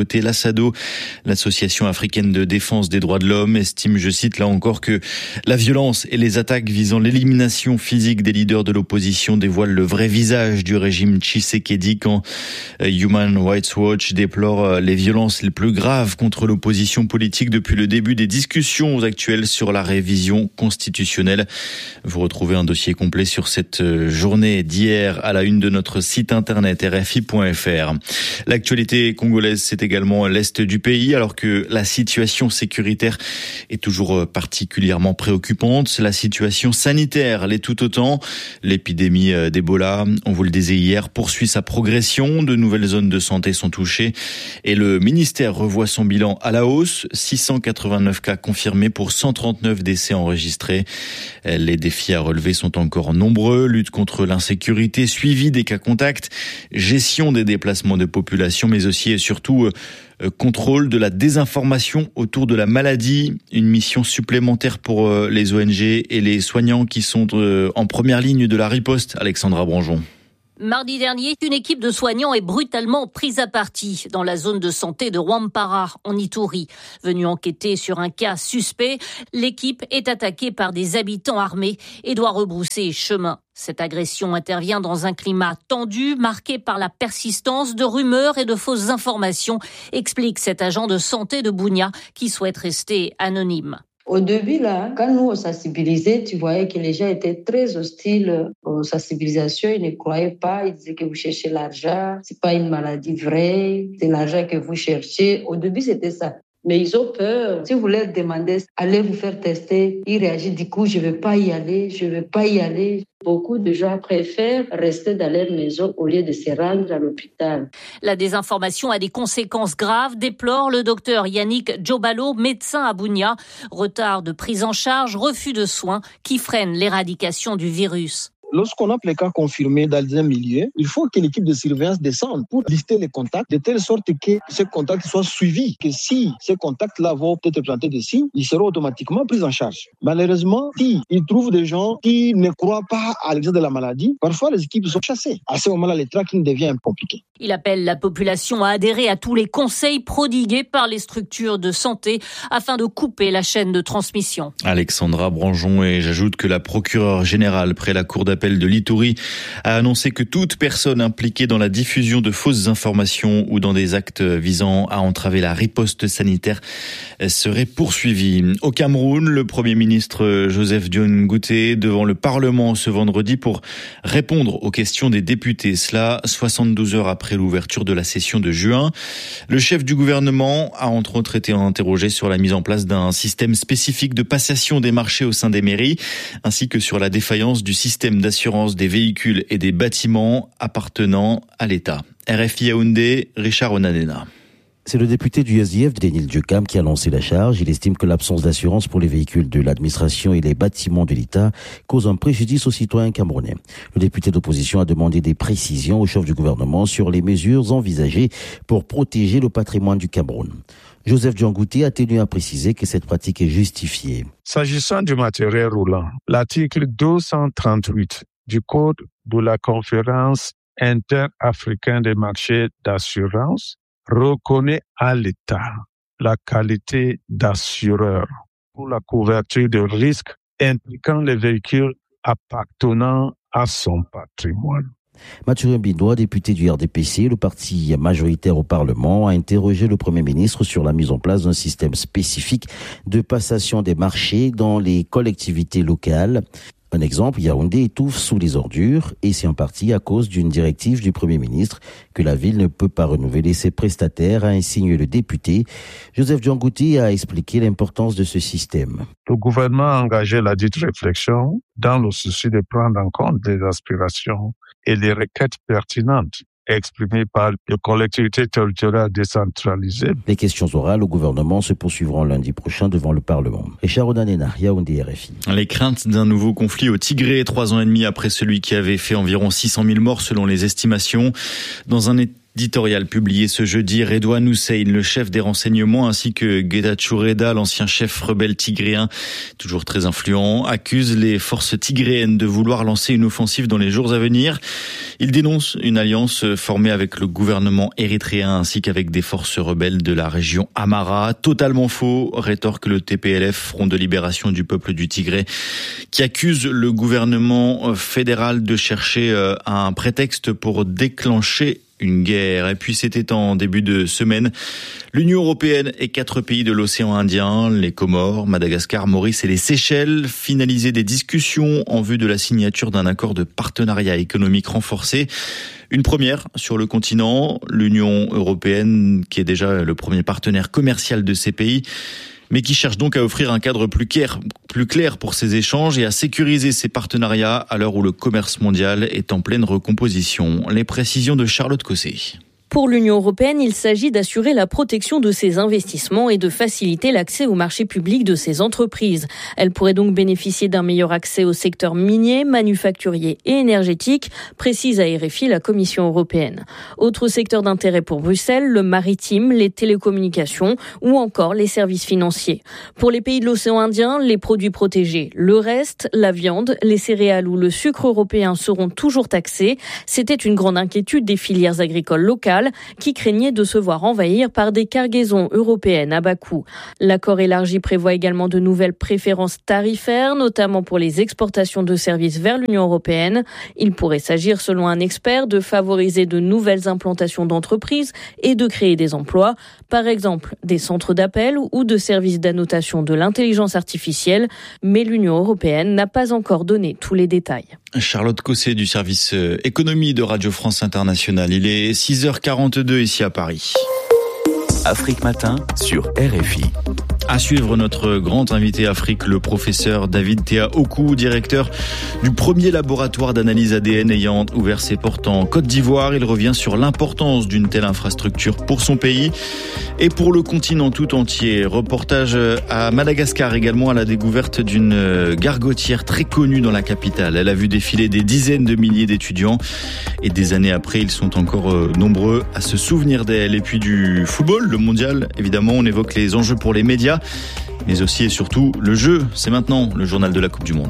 côté, l'Assado, l'association africaine de défense des droits de l'homme, estime, je cite là encore, que la violence et les attaques visant l'élimination physique des leaders de l'opposition dévoilent le vrai visage du régime Tshisekedi, quand Human Rights Watch déplore les violences les plus graves contre l'opposition politique depuis le début des discussions actuelles sur la révision constitutionnelle. Vous retrouvez un dossier complet sur cette journée d'hier à la une de notre site internet r f i point f r. L'actualité congolaise, c'est également l'est du pays, alors que la situation sécuritaire est toujours particulièrement préoccupante. La situation sanitaire l'est tout autant. L'épidémie d'Ebola, on vous le disait hier, poursuit sa progression. De nouvelles zones de santé sont touchées et le ministère revoit son bilan à la hausse. six cent quatre-vingt-neuf cas confirmés pour cent trente-neuf décès enregistrés. Les défis à relever sont encore nombreux. Lutte contre l'insécurité, suivi des cas contacts, gestion des déplacements de population, mais aussi et surtout euh, contrôle de la désinformation autour de la maladie. Une mission supplémentaire pour euh, les O N G et les soignants qui sont euh, en première ligne de la riposte. Alexandra Branjon. Mardi dernier, une équipe de soignants est brutalement prise à partie dans la zone de santé de Rwampara, en Ituri. Venue enquêter sur un cas suspect, l'équipe est attaquée par des habitants armés et doit rebrousser chemin. Cette agression intervient dans un climat tendu, marqué par la persistance de rumeurs et de fausses informations, explique cet agent de santé de Bunia qui souhaite rester anonyme. Au début, là, quand nous on sensibilisait, tu voyais que les gens étaient très hostiles aux sensibilisations. Ils ne croyaient pas. Ils disaient que vous cherchez l'argent. C'est pas une maladie vraie. C'est l'argent que vous cherchez. Au début, c'était ça. Mais ils ont peur. Si vous leur demandez, allez vous faire tester, ils réagissent du coup, je ne vais pas y aller, je ne vais pas y aller. Beaucoup de gens préfèrent rester dans leur maison au lieu de se rendre à l'hôpital. La désinformation a des conséquences graves, déplore le docteur Yannick Djobalo, médecin à Bunia. Retard de prise en charge, refus de soins qui freinent l'éradication du virus. Lorsqu'on a les cas confirmés dans un milieu, il faut que l'équipe de surveillance descende pour lister les contacts de telle sorte que ces contacts soient suivis. Que si ces contacts-là vont peut-être présenter des signes, ils seront automatiquement pris en charge. Malheureusement, si ils trouvent des gens qui ne croient pas à l'existence de la maladie, parfois les équipes sont chassées. À ce moment-là, le tracking devient compliqué. Il appelle la population à adhérer à tous les conseils prodigués par les structures de santé afin de couper la chaîne de transmission. Alexandra Branjon, et j'ajoute que la procureure générale près la cour d'appel de l'Ituri a annoncé que toute personne impliquée dans la diffusion de fausses informations ou dans des actes visant à entraver la riposte sanitaire serait poursuivie. Au Cameroun, le Premier ministre Joseph Dione Ngouté devant le Parlement ce vendredi pour répondre aux questions des députés. Cela soixante-douze heures après l'ouverture de la session de juin. Le chef du gouvernement a entre autres été interrogé sur la mise en place d'un système spécifique de passation des marchés au sein des mairies, ainsi que sur la défaillance du système d'assurance des véhicules et des bâtiments appartenant à l'État. R F I Yaoundé, Richard Onanena. C'est le député du S D F, Denil Diokam, qui a lancé la charge. Il estime que l'absence d'assurance pour les véhicules de l'administration et les bâtiments de l'État cause un préjudice aux citoyens camerounais. Le député d'opposition a demandé des précisions au chef du gouvernement sur les mesures envisagées pour protéger le patrimoine du Cameroun. Joseph Dione Ngouté a tenu à préciser que cette pratique est justifiée. S'agissant du matériel roulant, l'article deux cent trente-huit du Code de la Conférence interafricaine des marchés d'assurance reconnaît à l'État la qualité d'assureur pour la couverture de risques impliquant les véhicules appartenant à son patrimoine. Mathurin Bindoua, député du R D P C, le parti majoritaire au Parlement, a interrogé le Premier ministre sur la mise en place d'un système spécifique de passation des marchés dans les collectivités locales. Un exemple, Yaoundé étouffe sous les ordures et c'est en partie à cause d'une directive du Premier ministre que la ville ne peut pas renouveler ses prestataires, a insinué le député. Joseph Dione Ngouté a expliqué l'importance de ce système. Le gouvernement a engagé la dite réflexion dans le souci de prendre en compte les aspirations et les requêtes pertinentes exprimées par les collectivités territoriales décentralisées. Les questions orales au gouvernement se poursuivront lundi prochain devant le Parlement. Richard Onanena, Yaoundé, R F I. Les craintes d'un nouveau conflit au Tigré, trois ans et demi après celui qui avait fait environ six cent mille morts selon les estimations. Dans un Éditorial publié ce jeudi, Redouane Hussein, le chef des renseignements, ainsi que Getachew Reda, l'ancien chef rebelle tigréen, toujours très influent, accusent les forces tigréennes de vouloir lancer une offensive dans les jours à venir. Il dénonce une alliance formée avec le gouvernement érythréen ainsi qu'avec des forces rebelles de la région Amhara. Totalement faux, rétorque le T P L F, Front de libération du peuple du Tigré, qui accuse le gouvernement fédéral de chercher un prétexte pour déclencher une guerre. Et puis c'était en début de semaine. L'Union européenne et quatre pays de l'océan Indien, les Comores, Madagascar, Maurice et les Seychelles, finalisaient des discussions en vue de la signature d'un accord de partenariat économique renforcé. Une première sur le continent, l'Union européenne, qui est déjà le premier partenaire commercial de ces pays, mais qui cherche donc à offrir un cadre plus clair, plus clair pour ces échanges et à sécuriser ces partenariats à l'heure où le commerce mondial est en pleine recomposition. Les précisions de Charlotte Cossé. Pour l'Union européenne, il s'agit d'assurer la protection de ses investissements et de faciliter l'accès au marché public de ses entreprises. Elles pourraient donc bénéficier d'un meilleur accès au secteur minier, manufacturier et énergétique, précise à R F I la Commission européenne. Autre secteur d'intérêt pour Bruxelles, le maritime, les télécommunications ou encore les services financiers. Pour les pays de l'océan Indien, les produits protégés. Le reste, la viande, les céréales ou le sucre européen seront toujours taxés. C'était une grande inquiétude des filières agricoles locales qui craignaient de se voir envahir par des cargaisons européennes à bas coût. L'accord élargi prévoit également de nouvelles préférences tarifaires, notamment pour les exportations de services vers l'Union européenne. Il pourrait s'agir, selon un expert, de favoriser de nouvelles implantations d'entreprises et de créer des emplois, par exemple des centres d'appel ou de services d'annotation de l'intelligence artificielle, mais l'Union européenne n'a pas encore donné tous les détails. Charlotte Cossé du service économie de Radio France Internationale. Il est six heures quarante-deux ici à Paris. Afrique Matin sur R F I. À suivre notre grand invité Afrique, le professeur David Théa Okou, directeur du premier laboratoire d'analyse A D N ayant ouvert ses portes en Côte d'Ivoire. Il revient sur l'importance d'une telle infrastructure pour son pays et pour le continent tout entier. Reportage à Madagascar également, à la découverte d'une gargotière très connue dans la capitale. Elle a vu défiler des dizaines de milliers d'étudiants et des années après, ils sont encore nombreux à se souvenir d'elle. Et puis du football, le mondial, évidemment, on évoque les enjeux pour les médias, mais aussi et surtout le jeu. C'est maintenant le journal de la Coupe du Monde.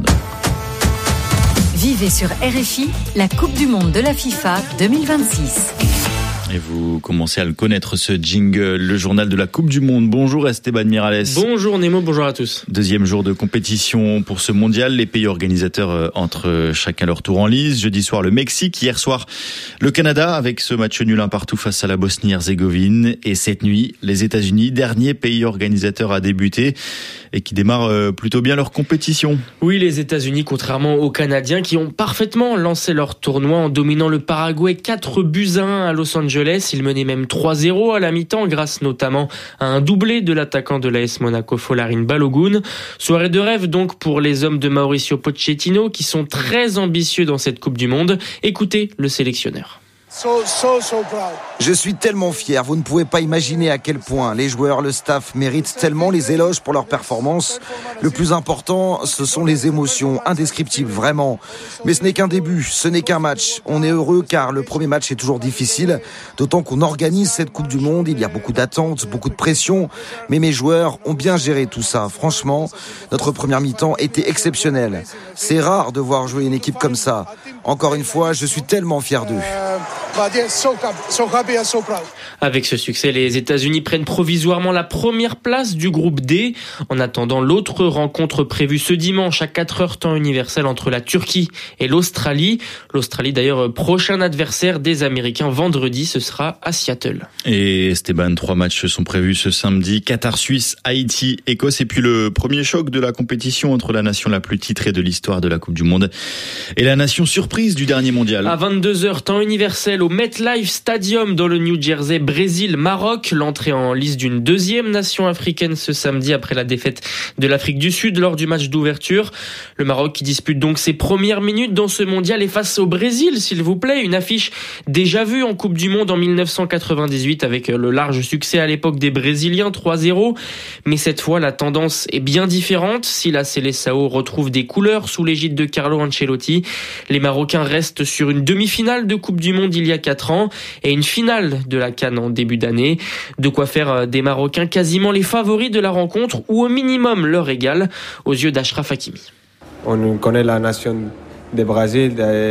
Vivez sur R F I la Coupe du Monde de la FIFA deux mille vingt-six. Et vous commencez à le connaître, ce jingle, le journal de la Coupe du Monde. Bonjour Esteban Miralles. Bonjour Nemo, bonjour à tous. Deuxième jour de compétition pour ce mondial. Les pays organisateurs entrent chacun leur tour en lice. Jeudi soir, le Mexique. Hier soir, le Canada, avec ce match nul un partout face à la Bosnie-Herzégovine. Et cette nuit, les États-Unis, dernier pays organisateur à débuter et qui démarrent plutôt bien leur compétition. Oui, les États-Unis, contrairement aux Canadiens, qui ont parfaitement lancé leur tournoi en dominant le Paraguay quatre buts à un à Los Angeles. Ils menaient même trois zéro à la mi-temps grâce notamment à un doublé de l'attaquant de l'A S Monaco, Folarin Balogun. Soirée de rêve donc pour les hommes de Mauricio Pochettino qui sont très ambitieux dans cette Coupe du Monde. Écoutez le sélectionneur. So, so, so proud. Je suis tellement fier, vous ne pouvez pas imaginer à quel point les joueurs, le staff méritent tellement les éloges pour leur performance. Le plus important, ce sont les émotions, indescriptibles, vraiment. Mais ce n'est qu'un début, ce n'est qu'un match. On est heureux car le premier match est toujours difficile, d'autant qu'on organise cette Coupe du Monde, il y a beaucoup d'attentes, beaucoup de pression, mais mes joueurs ont bien géré tout ça. Franchement, notre première mi-temps était exceptionnelle. C'est rare de voir jouer une équipe comme ça. Encore une fois, je suis tellement fier d'eux. Avec ce succès, les États-Unis prennent provisoirement la première place du groupe D. En attendant l'autre rencontre prévue ce dimanche à quatre heures temps universel entre la Turquie et l'Australie. L'Australie d'ailleurs prochain adversaire des Américains vendredi, ce sera à Seattle. Et Esteban, trois matchs sont prévus ce samedi. Qatar, Suisse, Haïti, Écosse. Et puis le premier choc de la compétition entre la nation la plus titrée de l'histoire de la Coupe du Monde et la nation surprise du dernier mondial. À vingt-deux heures temps universel au MetLife Stadium dans le New Jersey, Brésil, Maroc. L'entrée en lice d'une deuxième nation africaine ce samedi après la défaite de l'Afrique du Sud lors du match d'ouverture. Le Maroc qui dispute donc ses premières minutes dans ce mondial et face au Brésil, s'il vous plaît. Une affiche déjà vue en Coupe du Monde en dix-neuf cent quatre-vingt-dix-huit avec le large succès à l'époque des Brésiliens, trois zéro. Mais cette fois, la tendance est bien différente. Si la Seleção retrouve des couleurs sous l'égide de Carlo Ancelotti, les Marocains Marocains restent sur une demi-finale de Coupe du Monde il y a quatre ans et une finale de la CAN en début d'année. De quoi faire des Marocains quasiment les favoris de la rencontre ou au minimum leur égal aux yeux d'Achraf Hakimi. On connaît la nation du Brésil,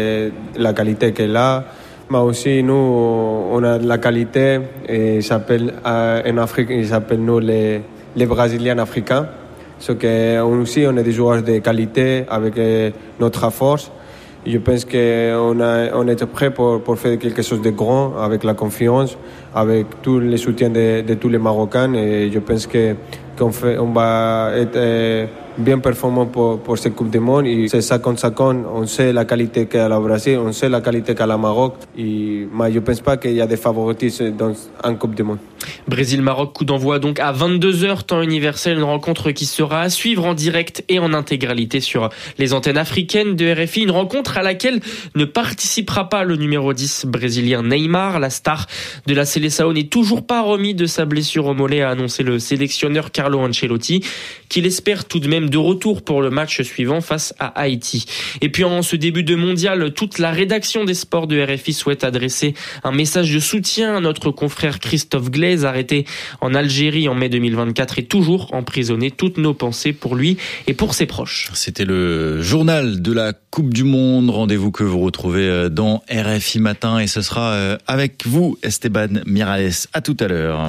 la qualité qu'elle a. Mais aussi, nous, on a de la qualité. Et s'appelle, en Afrique, ils s'appellent nous les, les Brésiliens africains. Donc, on aussi, on est des joueurs de qualité avec notre force. Je pense qu'on a, on est prêt pour, pour faire quelque chose de grand, avec la confiance, avec tout le soutien de, de tous les Marocains. Et je pense que, qu'on fait, on va être bien performant pour, pour cette Coupe du Monde. Et c'est cinquante cinquante. On sait la qualité qu'a le Brésil, on sait la qualité qu'a le Maroc. Et, mais je ne pense pas qu'il y a des favoritismes dans en Coupe du Monde. Brésil-Maroc, coup d'envoi donc à vingt-deux heures, temps universel. Une rencontre qui sera à suivre en direct et en intégralité sur les antennes africaines de R F I. Une rencontre à laquelle ne participera pas le numéro dix brésilien Neymar. La star de la Seleção n'est toujours pas remis de sa blessure au mollet, a annoncé le sélectionneur Carlo Ancelotti, qu'il espère tout de même de retour pour le match suivant face à Haïti. Et puis en ce début de mondial, toute la rédaction des sports de R F I souhaite adresser un message de soutien à notre confrère Christophe Glaise, arrêté en Algérie en mai deux mille vingt-quatre et toujours emprisonné. Toutes nos pensées pour lui et pour ses proches. C'était le journal de la Coupe du Monde. Rendez-vous que vous retrouvez dans R F I Matin et ce sera avec vous, Esteban Miralles. À tout à l'heure.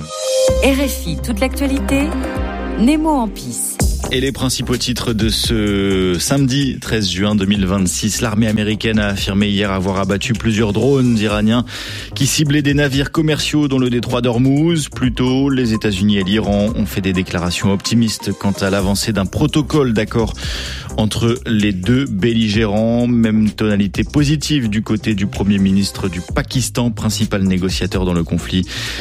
R F I, toute l'actualité, Nemo en pisse. Et les principaux titres de ce samedi treize juin deux mille vingt-six. L'armée américaine a affirmé hier avoir abattu plusieurs drones iraniens qui ciblaient des navires commerciaux dans le détroit d'Ormuz. Plus tôt, les États-Unis et l'Iran ont fait des déclarations optimistes quant à l'avancée d'un protocole d'accord entre les deux belligérants. Même tonalité positive du côté du Premier ministre du Pakistan, principal négociateur dans le conflit.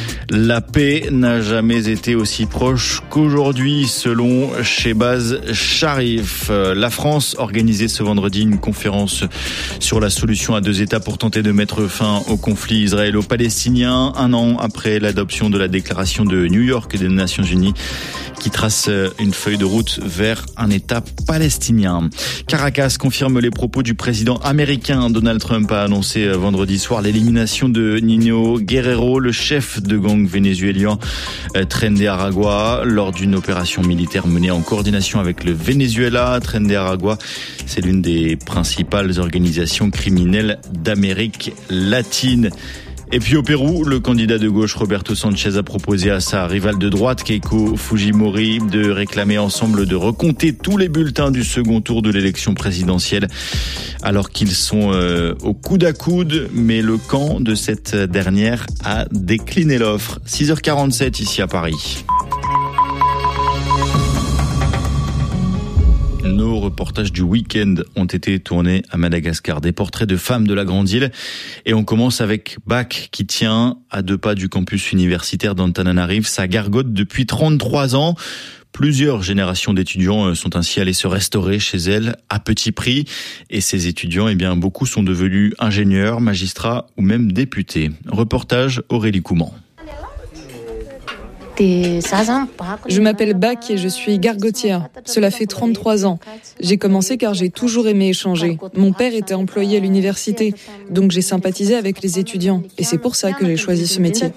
La paix n'a jamais été aussi proche qu'aujourd'hui, selon Shehbaz Sharif. La France organisait ce vendredi une conférence sur la solution à deux États pour tenter de mettre fin au conflit israélo-palestinien, un an après l'adoption de la déclaration de New York des Nations Unies qui trace une feuille de route vers un État palestinien. Caracas confirme les propos du président américain. Donald Trump a annoncé vendredi soir l'élimination de Nino Guerrero, le chef de gang vénézuélien Tren de Aragua, lors d'une opération militaire menée en coordination avec le Venezuela. Tren de Aragua, c'est l'une des principales organisations criminelles d'Amérique latine. Et puis au Pérou, le candidat de gauche Roberto Sanchez a proposé à sa rivale de droite Keiko Fujimori de réclamer ensemble de recompter tous les bulletins du second tour de l'élection présidentielle alors qu'ils sont euh, au coude à coude, mais le camp de cette dernière a décliné l'offre. six heures quarante-sept ici à Paris. Nos reportages du week-end ont été tournés à Madagascar. Des portraits de femmes de la Grande Île. Et on commence avec Bac, qui tient à deux pas du campus universitaire d'Antananarive. Ça gargote depuis trente-trois ans. Plusieurs générations d'étudiants sont ainsi allés se restaurer chez elle à petit prix. Et ces étudiants, eh bien, beaucoup sont devenus ingénieurs, magistrats ou même députés. Reportage Aurélie Couman. Je m'appelle Bac et je suis gargotière. Cela fait trente-trois ans. J'ai commencé car j'ai toujours aimé échanger. Mon père était employé à l'université, donc j'ai sympathisé avec les étudiants. Et c'est pour ça que j'ai choisi ce métier.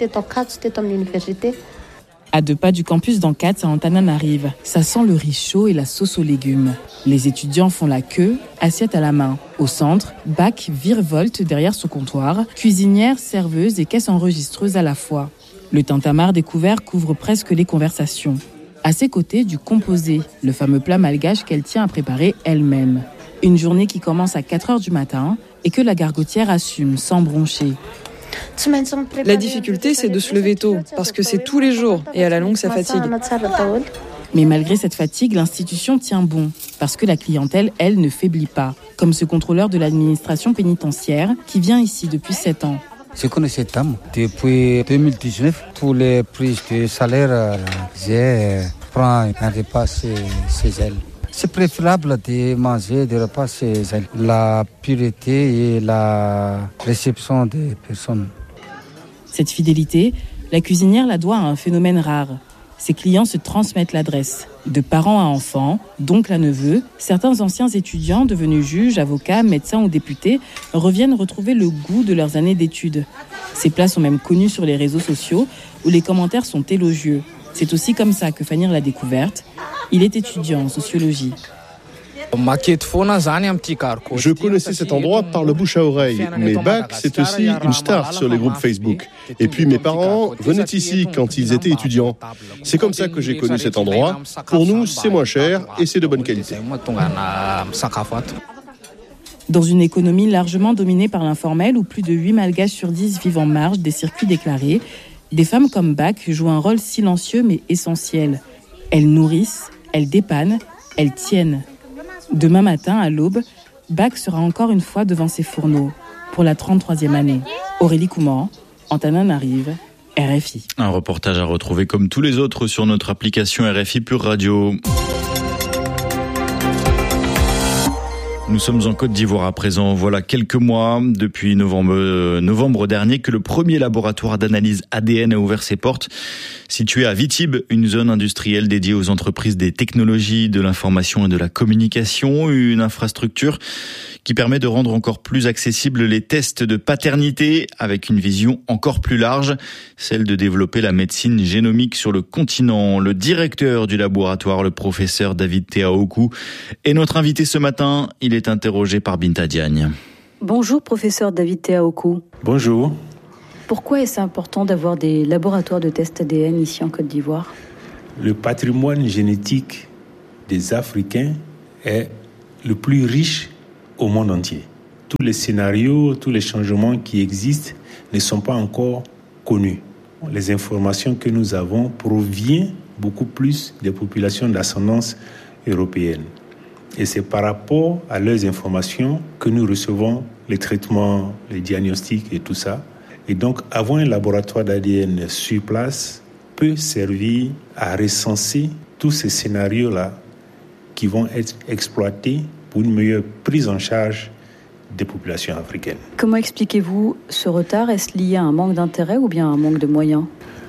À deux pas du campus d'Ankats à Antananarive, ça sent le riz chaud et la sauce aux légumes. Les étudiants font la queue, assiette à la main. Au centre, Bac virevolte derrière son comptoir, cuisinière, serveuse et caisse enregistreuse à la fois. Le tintamarre découvert couvre presque les conversations. À ses côtés, du composé, le fameux plat malgache qu'elle tient à préparer elle-même. Une journée qui commence à quatre heures du matin et que la gargotière assume sans broncher. La difficulté, c'est de se lever tôt, parce que c'est tous les jours, et à la longue, ça fatigue. Mais malgré cette fatigue, l'institution tient bon, parce que la clientèle, elle, ne faiblit pas. Comme ce contrôleur de l'administration pénitentiaire qui vient ici depuis sept ans. Je connais cette dame depuis deux mille dix-neuf. Tous les prix de salaire, je prends un repas chez, chez elle. C'est préférable de manger des repas chez elle. La pureté et la réception des personnes. Cette fidélité, la cuisinière la doit à un phénomène rare. Ses clients se transmettent l'adresse. De parents à enfants, d'oncles à neveux, certains anciens étudiants devenus juges, avocats, médecins ou députés reviennent retrouver le goût de leurs années d'études. Ces plats sont même connus sur les réseaux sociaux où les commentaires sont élogieux. C'est aussi comme ça que Fanir l'a découverte. Il est étudiant en sociologie. Je connaissais cet endroit par le bouche à oreille, mais Bach, c'est aussi une star sur les groupes Facebook. Et puis mes parents venaient ici quand ils étaient étudiants. C'est comme ça que j'ai connu cet endroit. Pour nous, c'est moins cher et c'est de bonne qualité. Dans une économie largement dominée par l'informel, où plus de huit Malgaches sur dix vivent en marge des circuits déclarés, des femmes comme Bach jouent un rôle silencieux mais essentiel. Elles nourrissent, elles dépannent, elles tiennent. Demain matin, à l'aube, Bach sera encore une fois devant ses fourneaux pour la trente-troisième année. Aurélie Couman, Antananarive, R F I. Un reportage à retrouver comme tous les autres sur notre application R F I Pure Radio. Nous sommes en Côte d'Ivoire à présent. Voilà quelques mois, depuis novembre, euh, novembre dernier, que le premier laboratoire d'analyse A D N a ouvert ses portes. Situé à Vitib, une zone industrielle dédiée aux entreprises des technologies, de l'information et de la communication, une infrastructure qui permet de rendre encore plus accessibles les tests de paternité avec une vision encore plus large, celle de développer la médecine génomique sur le continent. Le directeur du laboratoire, le professeur David Teaokou, est notre invité ce matin. Il est interrogé par Binta Diagne. Bonjour professeur David Teaokou. Bonjour. Pourquoi est-ce important d'avoir des laboratoires de tests A D N ici en Côte d'Ivoire ? Le patrimoine génétique des Africains est le plus riche au monde entier. Tous les scénarios, tous les changements qui existent ne sont pas encore connus. Les informations que nous avons proviennent beaucoup plus des populations d'ascendance européenne. Et c'est par rapport à leurs informations que nous recevons les traitements, les diagnostics et tout ça. Et donc, avoir un laboratoire d'A D N sur place peut servir à recenser tous ces scénarios-là qui vont être exploités pour une meilleure prise en charge des populations africaines. Comment expliquez-vous ce retard ? Est-ce lié à un manque d'intérêt ou bien à un manque de moyens ?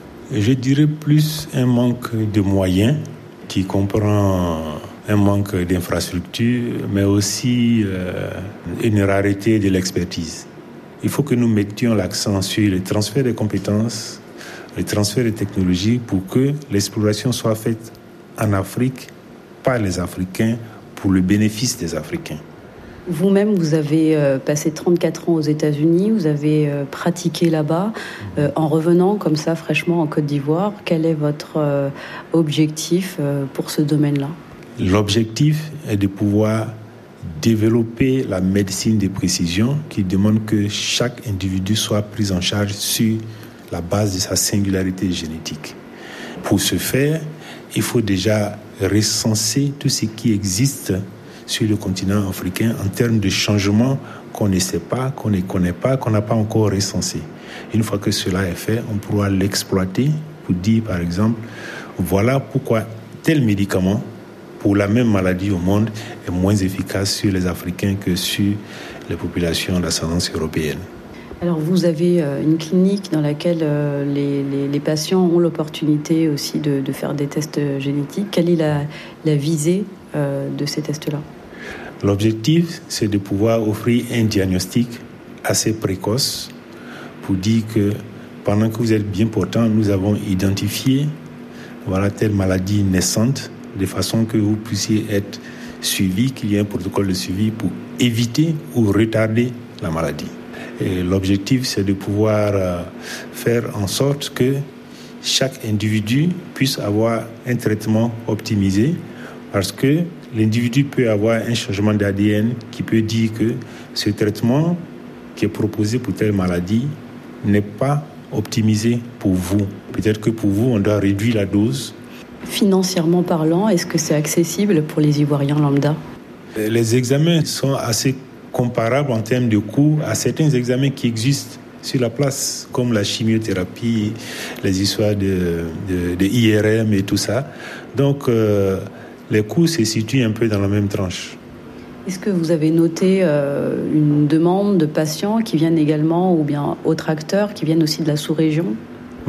Je dirais plus un manque de moyens qui comprend un manque d'infrastructures, mais aussi euh, une rareté de l'expertise. Il faut que nous mettions l'accent sur le transfert des compétences, le transfert des technologies pour que l'exploration soit faite en Afrique par les Africains pour le bénéfice des Africains. Vous-même, vous avez euh, passé trente-quatre ans aux États-Unis, vous avez euh, pratiqué là-bas. Euh, en revenant comme ça fraîchement en Côte d'Ivoire, quel est votre euh, objectif euh, pour ce domaine-là ? L'objectif est de pouvoir développer la médecine de précision qui demande que chaque individu soit pris en charge sur la base de sa singularité génétique. Pour ce faire, il faut déjà recenser tout ce qui existe sur le continent africain en termes de changements qu'on ne sait pas, qu'on ne connaît pas, qu'on n'a pas encore recensé. Une fois que cela est fait, on pourra l'exploiter pour dire, par exemple, voilà pourquoi tel médicament pour la même maladie au monde est moins efficace sur les Africains que sur les populations d'ascendance européenne. Alors vous avez une clinique dans laquelle les, les, les patients ont l'opportunité aussi de, de faire des tests génétiques. Quelle est la, la visée euh, de ces tests-là ? L'objectif, c'est de pouvoir offrir un diagnostic assez précoce pour dire que pendant que vous êtes bien portant, nous avons identifié voilà, telle maladie naissante de façon que vous puissiez être suivi, qu'il y ait un protocole de suivi pour éviter ou retarder la maladie. Et l'objectif, c'est de pouvoir euh, faire en sorte que chaque individu puisse avoir un traitement optimisé parce que l'individu peut avoir un changement d'A D N qui peut dire que ce traitement qui est proposé pour telle maladie n'est pas optimisé pour vous. Peut-être que pour vous, on doit réduire la dose. Financièrement parlant, est-ce que c'est accessible pour les Ivoiriens lambda ? Les examens sont assez comparables en termes de coûts à certains examens qui existent sur la place, comme la chimiothérapie, les histoires de, de, de I R M et tout ça. Donc, euh, les coûts se situent un peu dans la même tranche. Est-ce que vous avez noté euh, une demande de patients qui viennent également, ou bien autres acteurs qui viennent aussi de la sous-région ? Oui,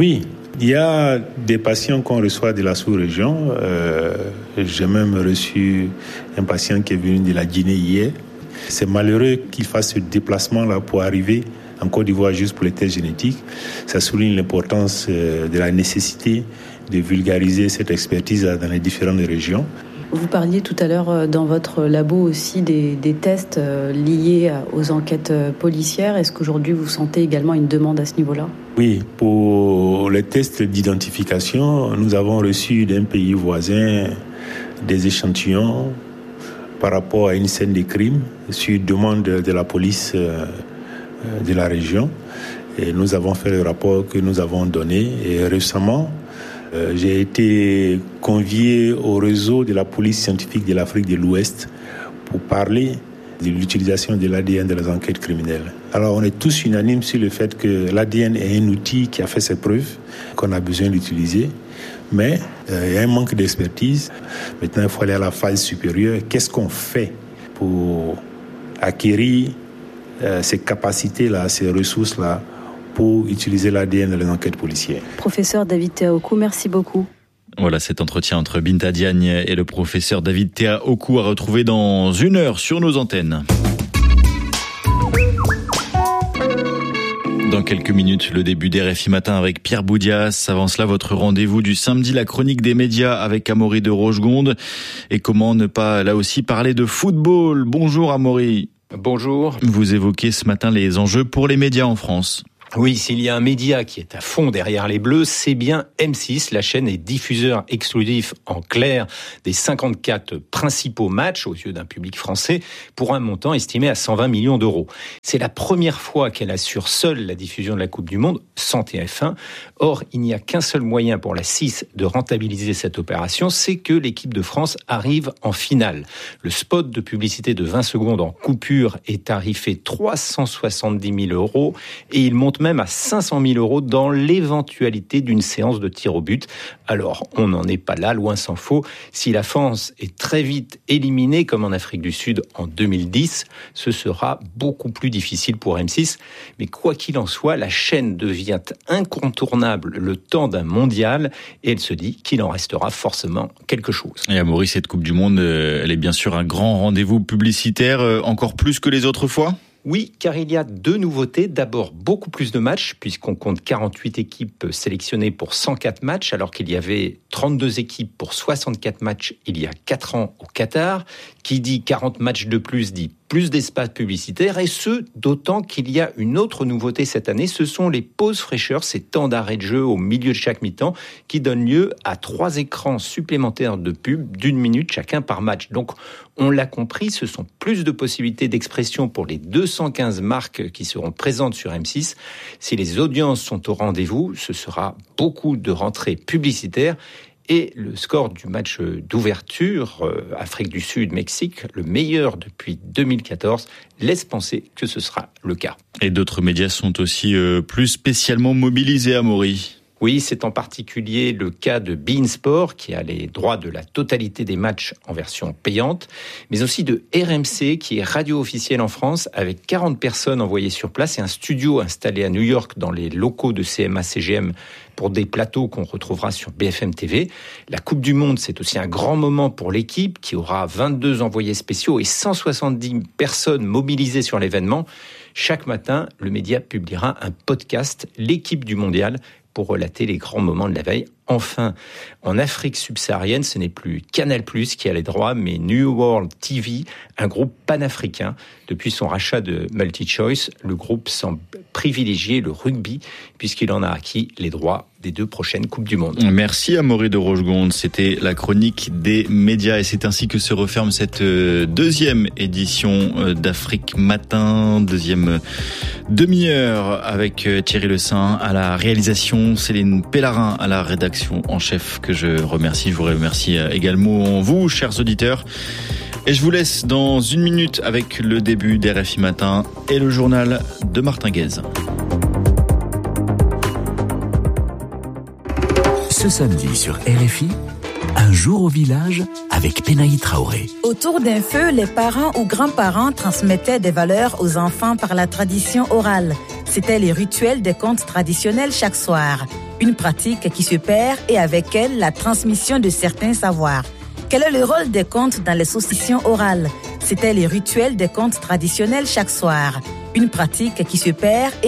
Il y a des patients qu'on reçoit de la sous-région. Euh, j'ai même reçu un patient qui est venu de la Guinée hier. C'est malheureux qu'il fasse ce déplacement-là pour arriver en Côte d'Ivoire juste pour les tests génétiques. Ça souligne l'importance de la nécessité de vulgariser cette expertise dans les différentes régions. Vous parliez tout à l'heure dans votre labo aussi des, des tests liés aux enquêtes policières. Est-ce qu'aujourd'hui vous sentez également une demande à ce niveau-là ? Oui, pour les tests d'identification, nous avons reçu d'un pays voisin des échantillons par rapport à une scène de crime sur demande de la police de la région. Et nous avons fait le rapport que nous avons donné. Et récemment, Euh, j'ai été convié au réseau de la police scientifique de l'Afrique de l'Ouest pour parler de l'utilisation de l'A D N dans les enquêtes criminelles. Alors on est tous unanimes sur le fait que l'A D N est un outil qui a fait ses preuves, qu'on a besoin d'utiliser, mais euh, il y a un manque d'expertise. Maintenant, il faut aller à la phase supérieure. Qu'est-ce qu'on fait pour acquérir euh, ces capacités-là, ces ressources-là, pour utiliser l'A D N dans les enquêtes policières. Professeur David Théa-Okou, merci beaucoup. Voilà cet entretien entre Binta Diagne et le professeur David Théa-Okou à retrouver dans une heure sur nos antennes. Dans quelques minutes, le début d'R F I Matin avec Pierre Boudias. Avant cela, votre rendez-vous du samedi, la chronique des médias avec Amaury de Rochegonde. Et comment ne pas, là aussi, parler de football. Bonjour Amaury. Bonjour. Vous évoquez ce matin les enjeux pour les médias en France. Oui, s'il y a un média qui est à fond derrière les Bleus, c'est bien M six. La chaîne est diffuseur exclusif en clair des cinquante-quatre principaux matchs aux yeux d'un public français pour un montant estimé à cent vingt millions d'euros. C'est la première fois qu'elle assure seule la diffusion de la Coupe du Monde, sans T F un. Or, il n'y a qu'un seul moyen pour la six de rentabiliser cette opération, c'est que l'équipe de France arrive en finale. Le spot de publicité de vingt secondes en coupure est tarifé trois cent soixante-dix mille euros et il monte même à cinq cent mille euros dans l'éventualité d'une séance de tir au but. Alors, on n'en est pas là, loin s'en faut. Si la France est très vite éliminée, comme en Afrique du Sud en deux mille dix, ce sera beaucoup plus difficile pour M six. Mais quoi qu'il en soit, la chaîne devient incontournable le temps d'un mondial et elle se dit qu'il en restera forcément quelque chose. Et Amaury, cette Coupe du Monde, elle est bien sûr un grand rendez-vous publicitaire, encore plus que les autres fois ? Oui, car il y a deux nouveautés. D'abord, beaucoup plus de matchs, puisqu'on compte quarante-huit équipes sélectionnées pour cent quatre matchs, alors qu'il y avait trente-deux équipes pour soixante-quatre matchs il y a quatre ans au Qatar. Qui dit quarante matchs de plus dit plus d'espace publicitaire, et ce, d'autant qu'il y a une autre nouveauté cette année, ce sont les pauses fraîcheurs, ces temps d'arrêt de jeu au milieu de chaque mi-temps, qui donnent lieu à trois écrans supplémentaires de pub d'une minute chacun par match. Donc, on l'a compris, ce sont plus de possibilités d'expression pour les deux cent quinze marques qui seront présentes sur M six. Si les audiences sont au rendez-vous, ce sera beaucoup de rentrées publicitaires. Et le score du match d'ouverture, euh, Afrique du Sud-Mexique, le meilleur depuis deux mille quatorze, laisse penser que ce sera le cas. Et d'autres médias sont aussi euh, plus spécialement mobilisés, Amaury. Oui, c'est en particulier le cas de beIN Sport, qui a les droits de la totalité des matchs en version payante, mais aussi de R M C, qui est radio officielle en France, avec quarante personnes envoyées sur place et un studio installé à New York dans les locaux de C M A C G M pour des plateaux qu'on retrouvera sur B F M T V. La Coupe du Monde, c'est aussi un grand moment pour l'équipe, qui aura vingt-deux envoyés spéciaux et cent soixante-dix personnes mobilisées sur l'événement. Chaque matin, le média publiera un podcast, l'équipe du mondial, pour relater les grands moments de la veille. Enfin, en Afrique subsaharienne, ce n'est plus Canal plus, qui a les droits, mais New World T V, un groupe panafricain. Depuis son rachat de MultiChoice, le groupe semble privilégier le rugby, puisqu'il en a acquis les droits des deux prochaines Coupes du Monde. Merci Amaury de Rochegonde. C'était la chronique des médias et c'est ainsi que se referme cette deuxième édition d'Afrique Matin, deuxième demi-heure avec Thierry Le Saint à la réalisation, Céline Pellarin à la rédaction en chef que je remercie. Je vous remercie également vous, chers auditeurs. Et je vous laisse dans une minute avec le début d'R F I Matin et le journal de Martin Guez. Ce samedi sur R F I, un jour au village avec Penaï Traoré. Autour d'un feu, les parents ou grands-parents transmettaient des valeurs aux enfants par la tradition orale. C'étaient les rituels des contes traditionnels chaque soir. Une pratique qui se perd et avec elle la transmission de certains savoirs. Quel est le rôle des contes dans les saucissons orales? C'étaient les rituels des contes traditionnels chaque soir. Une pratique qui se perd et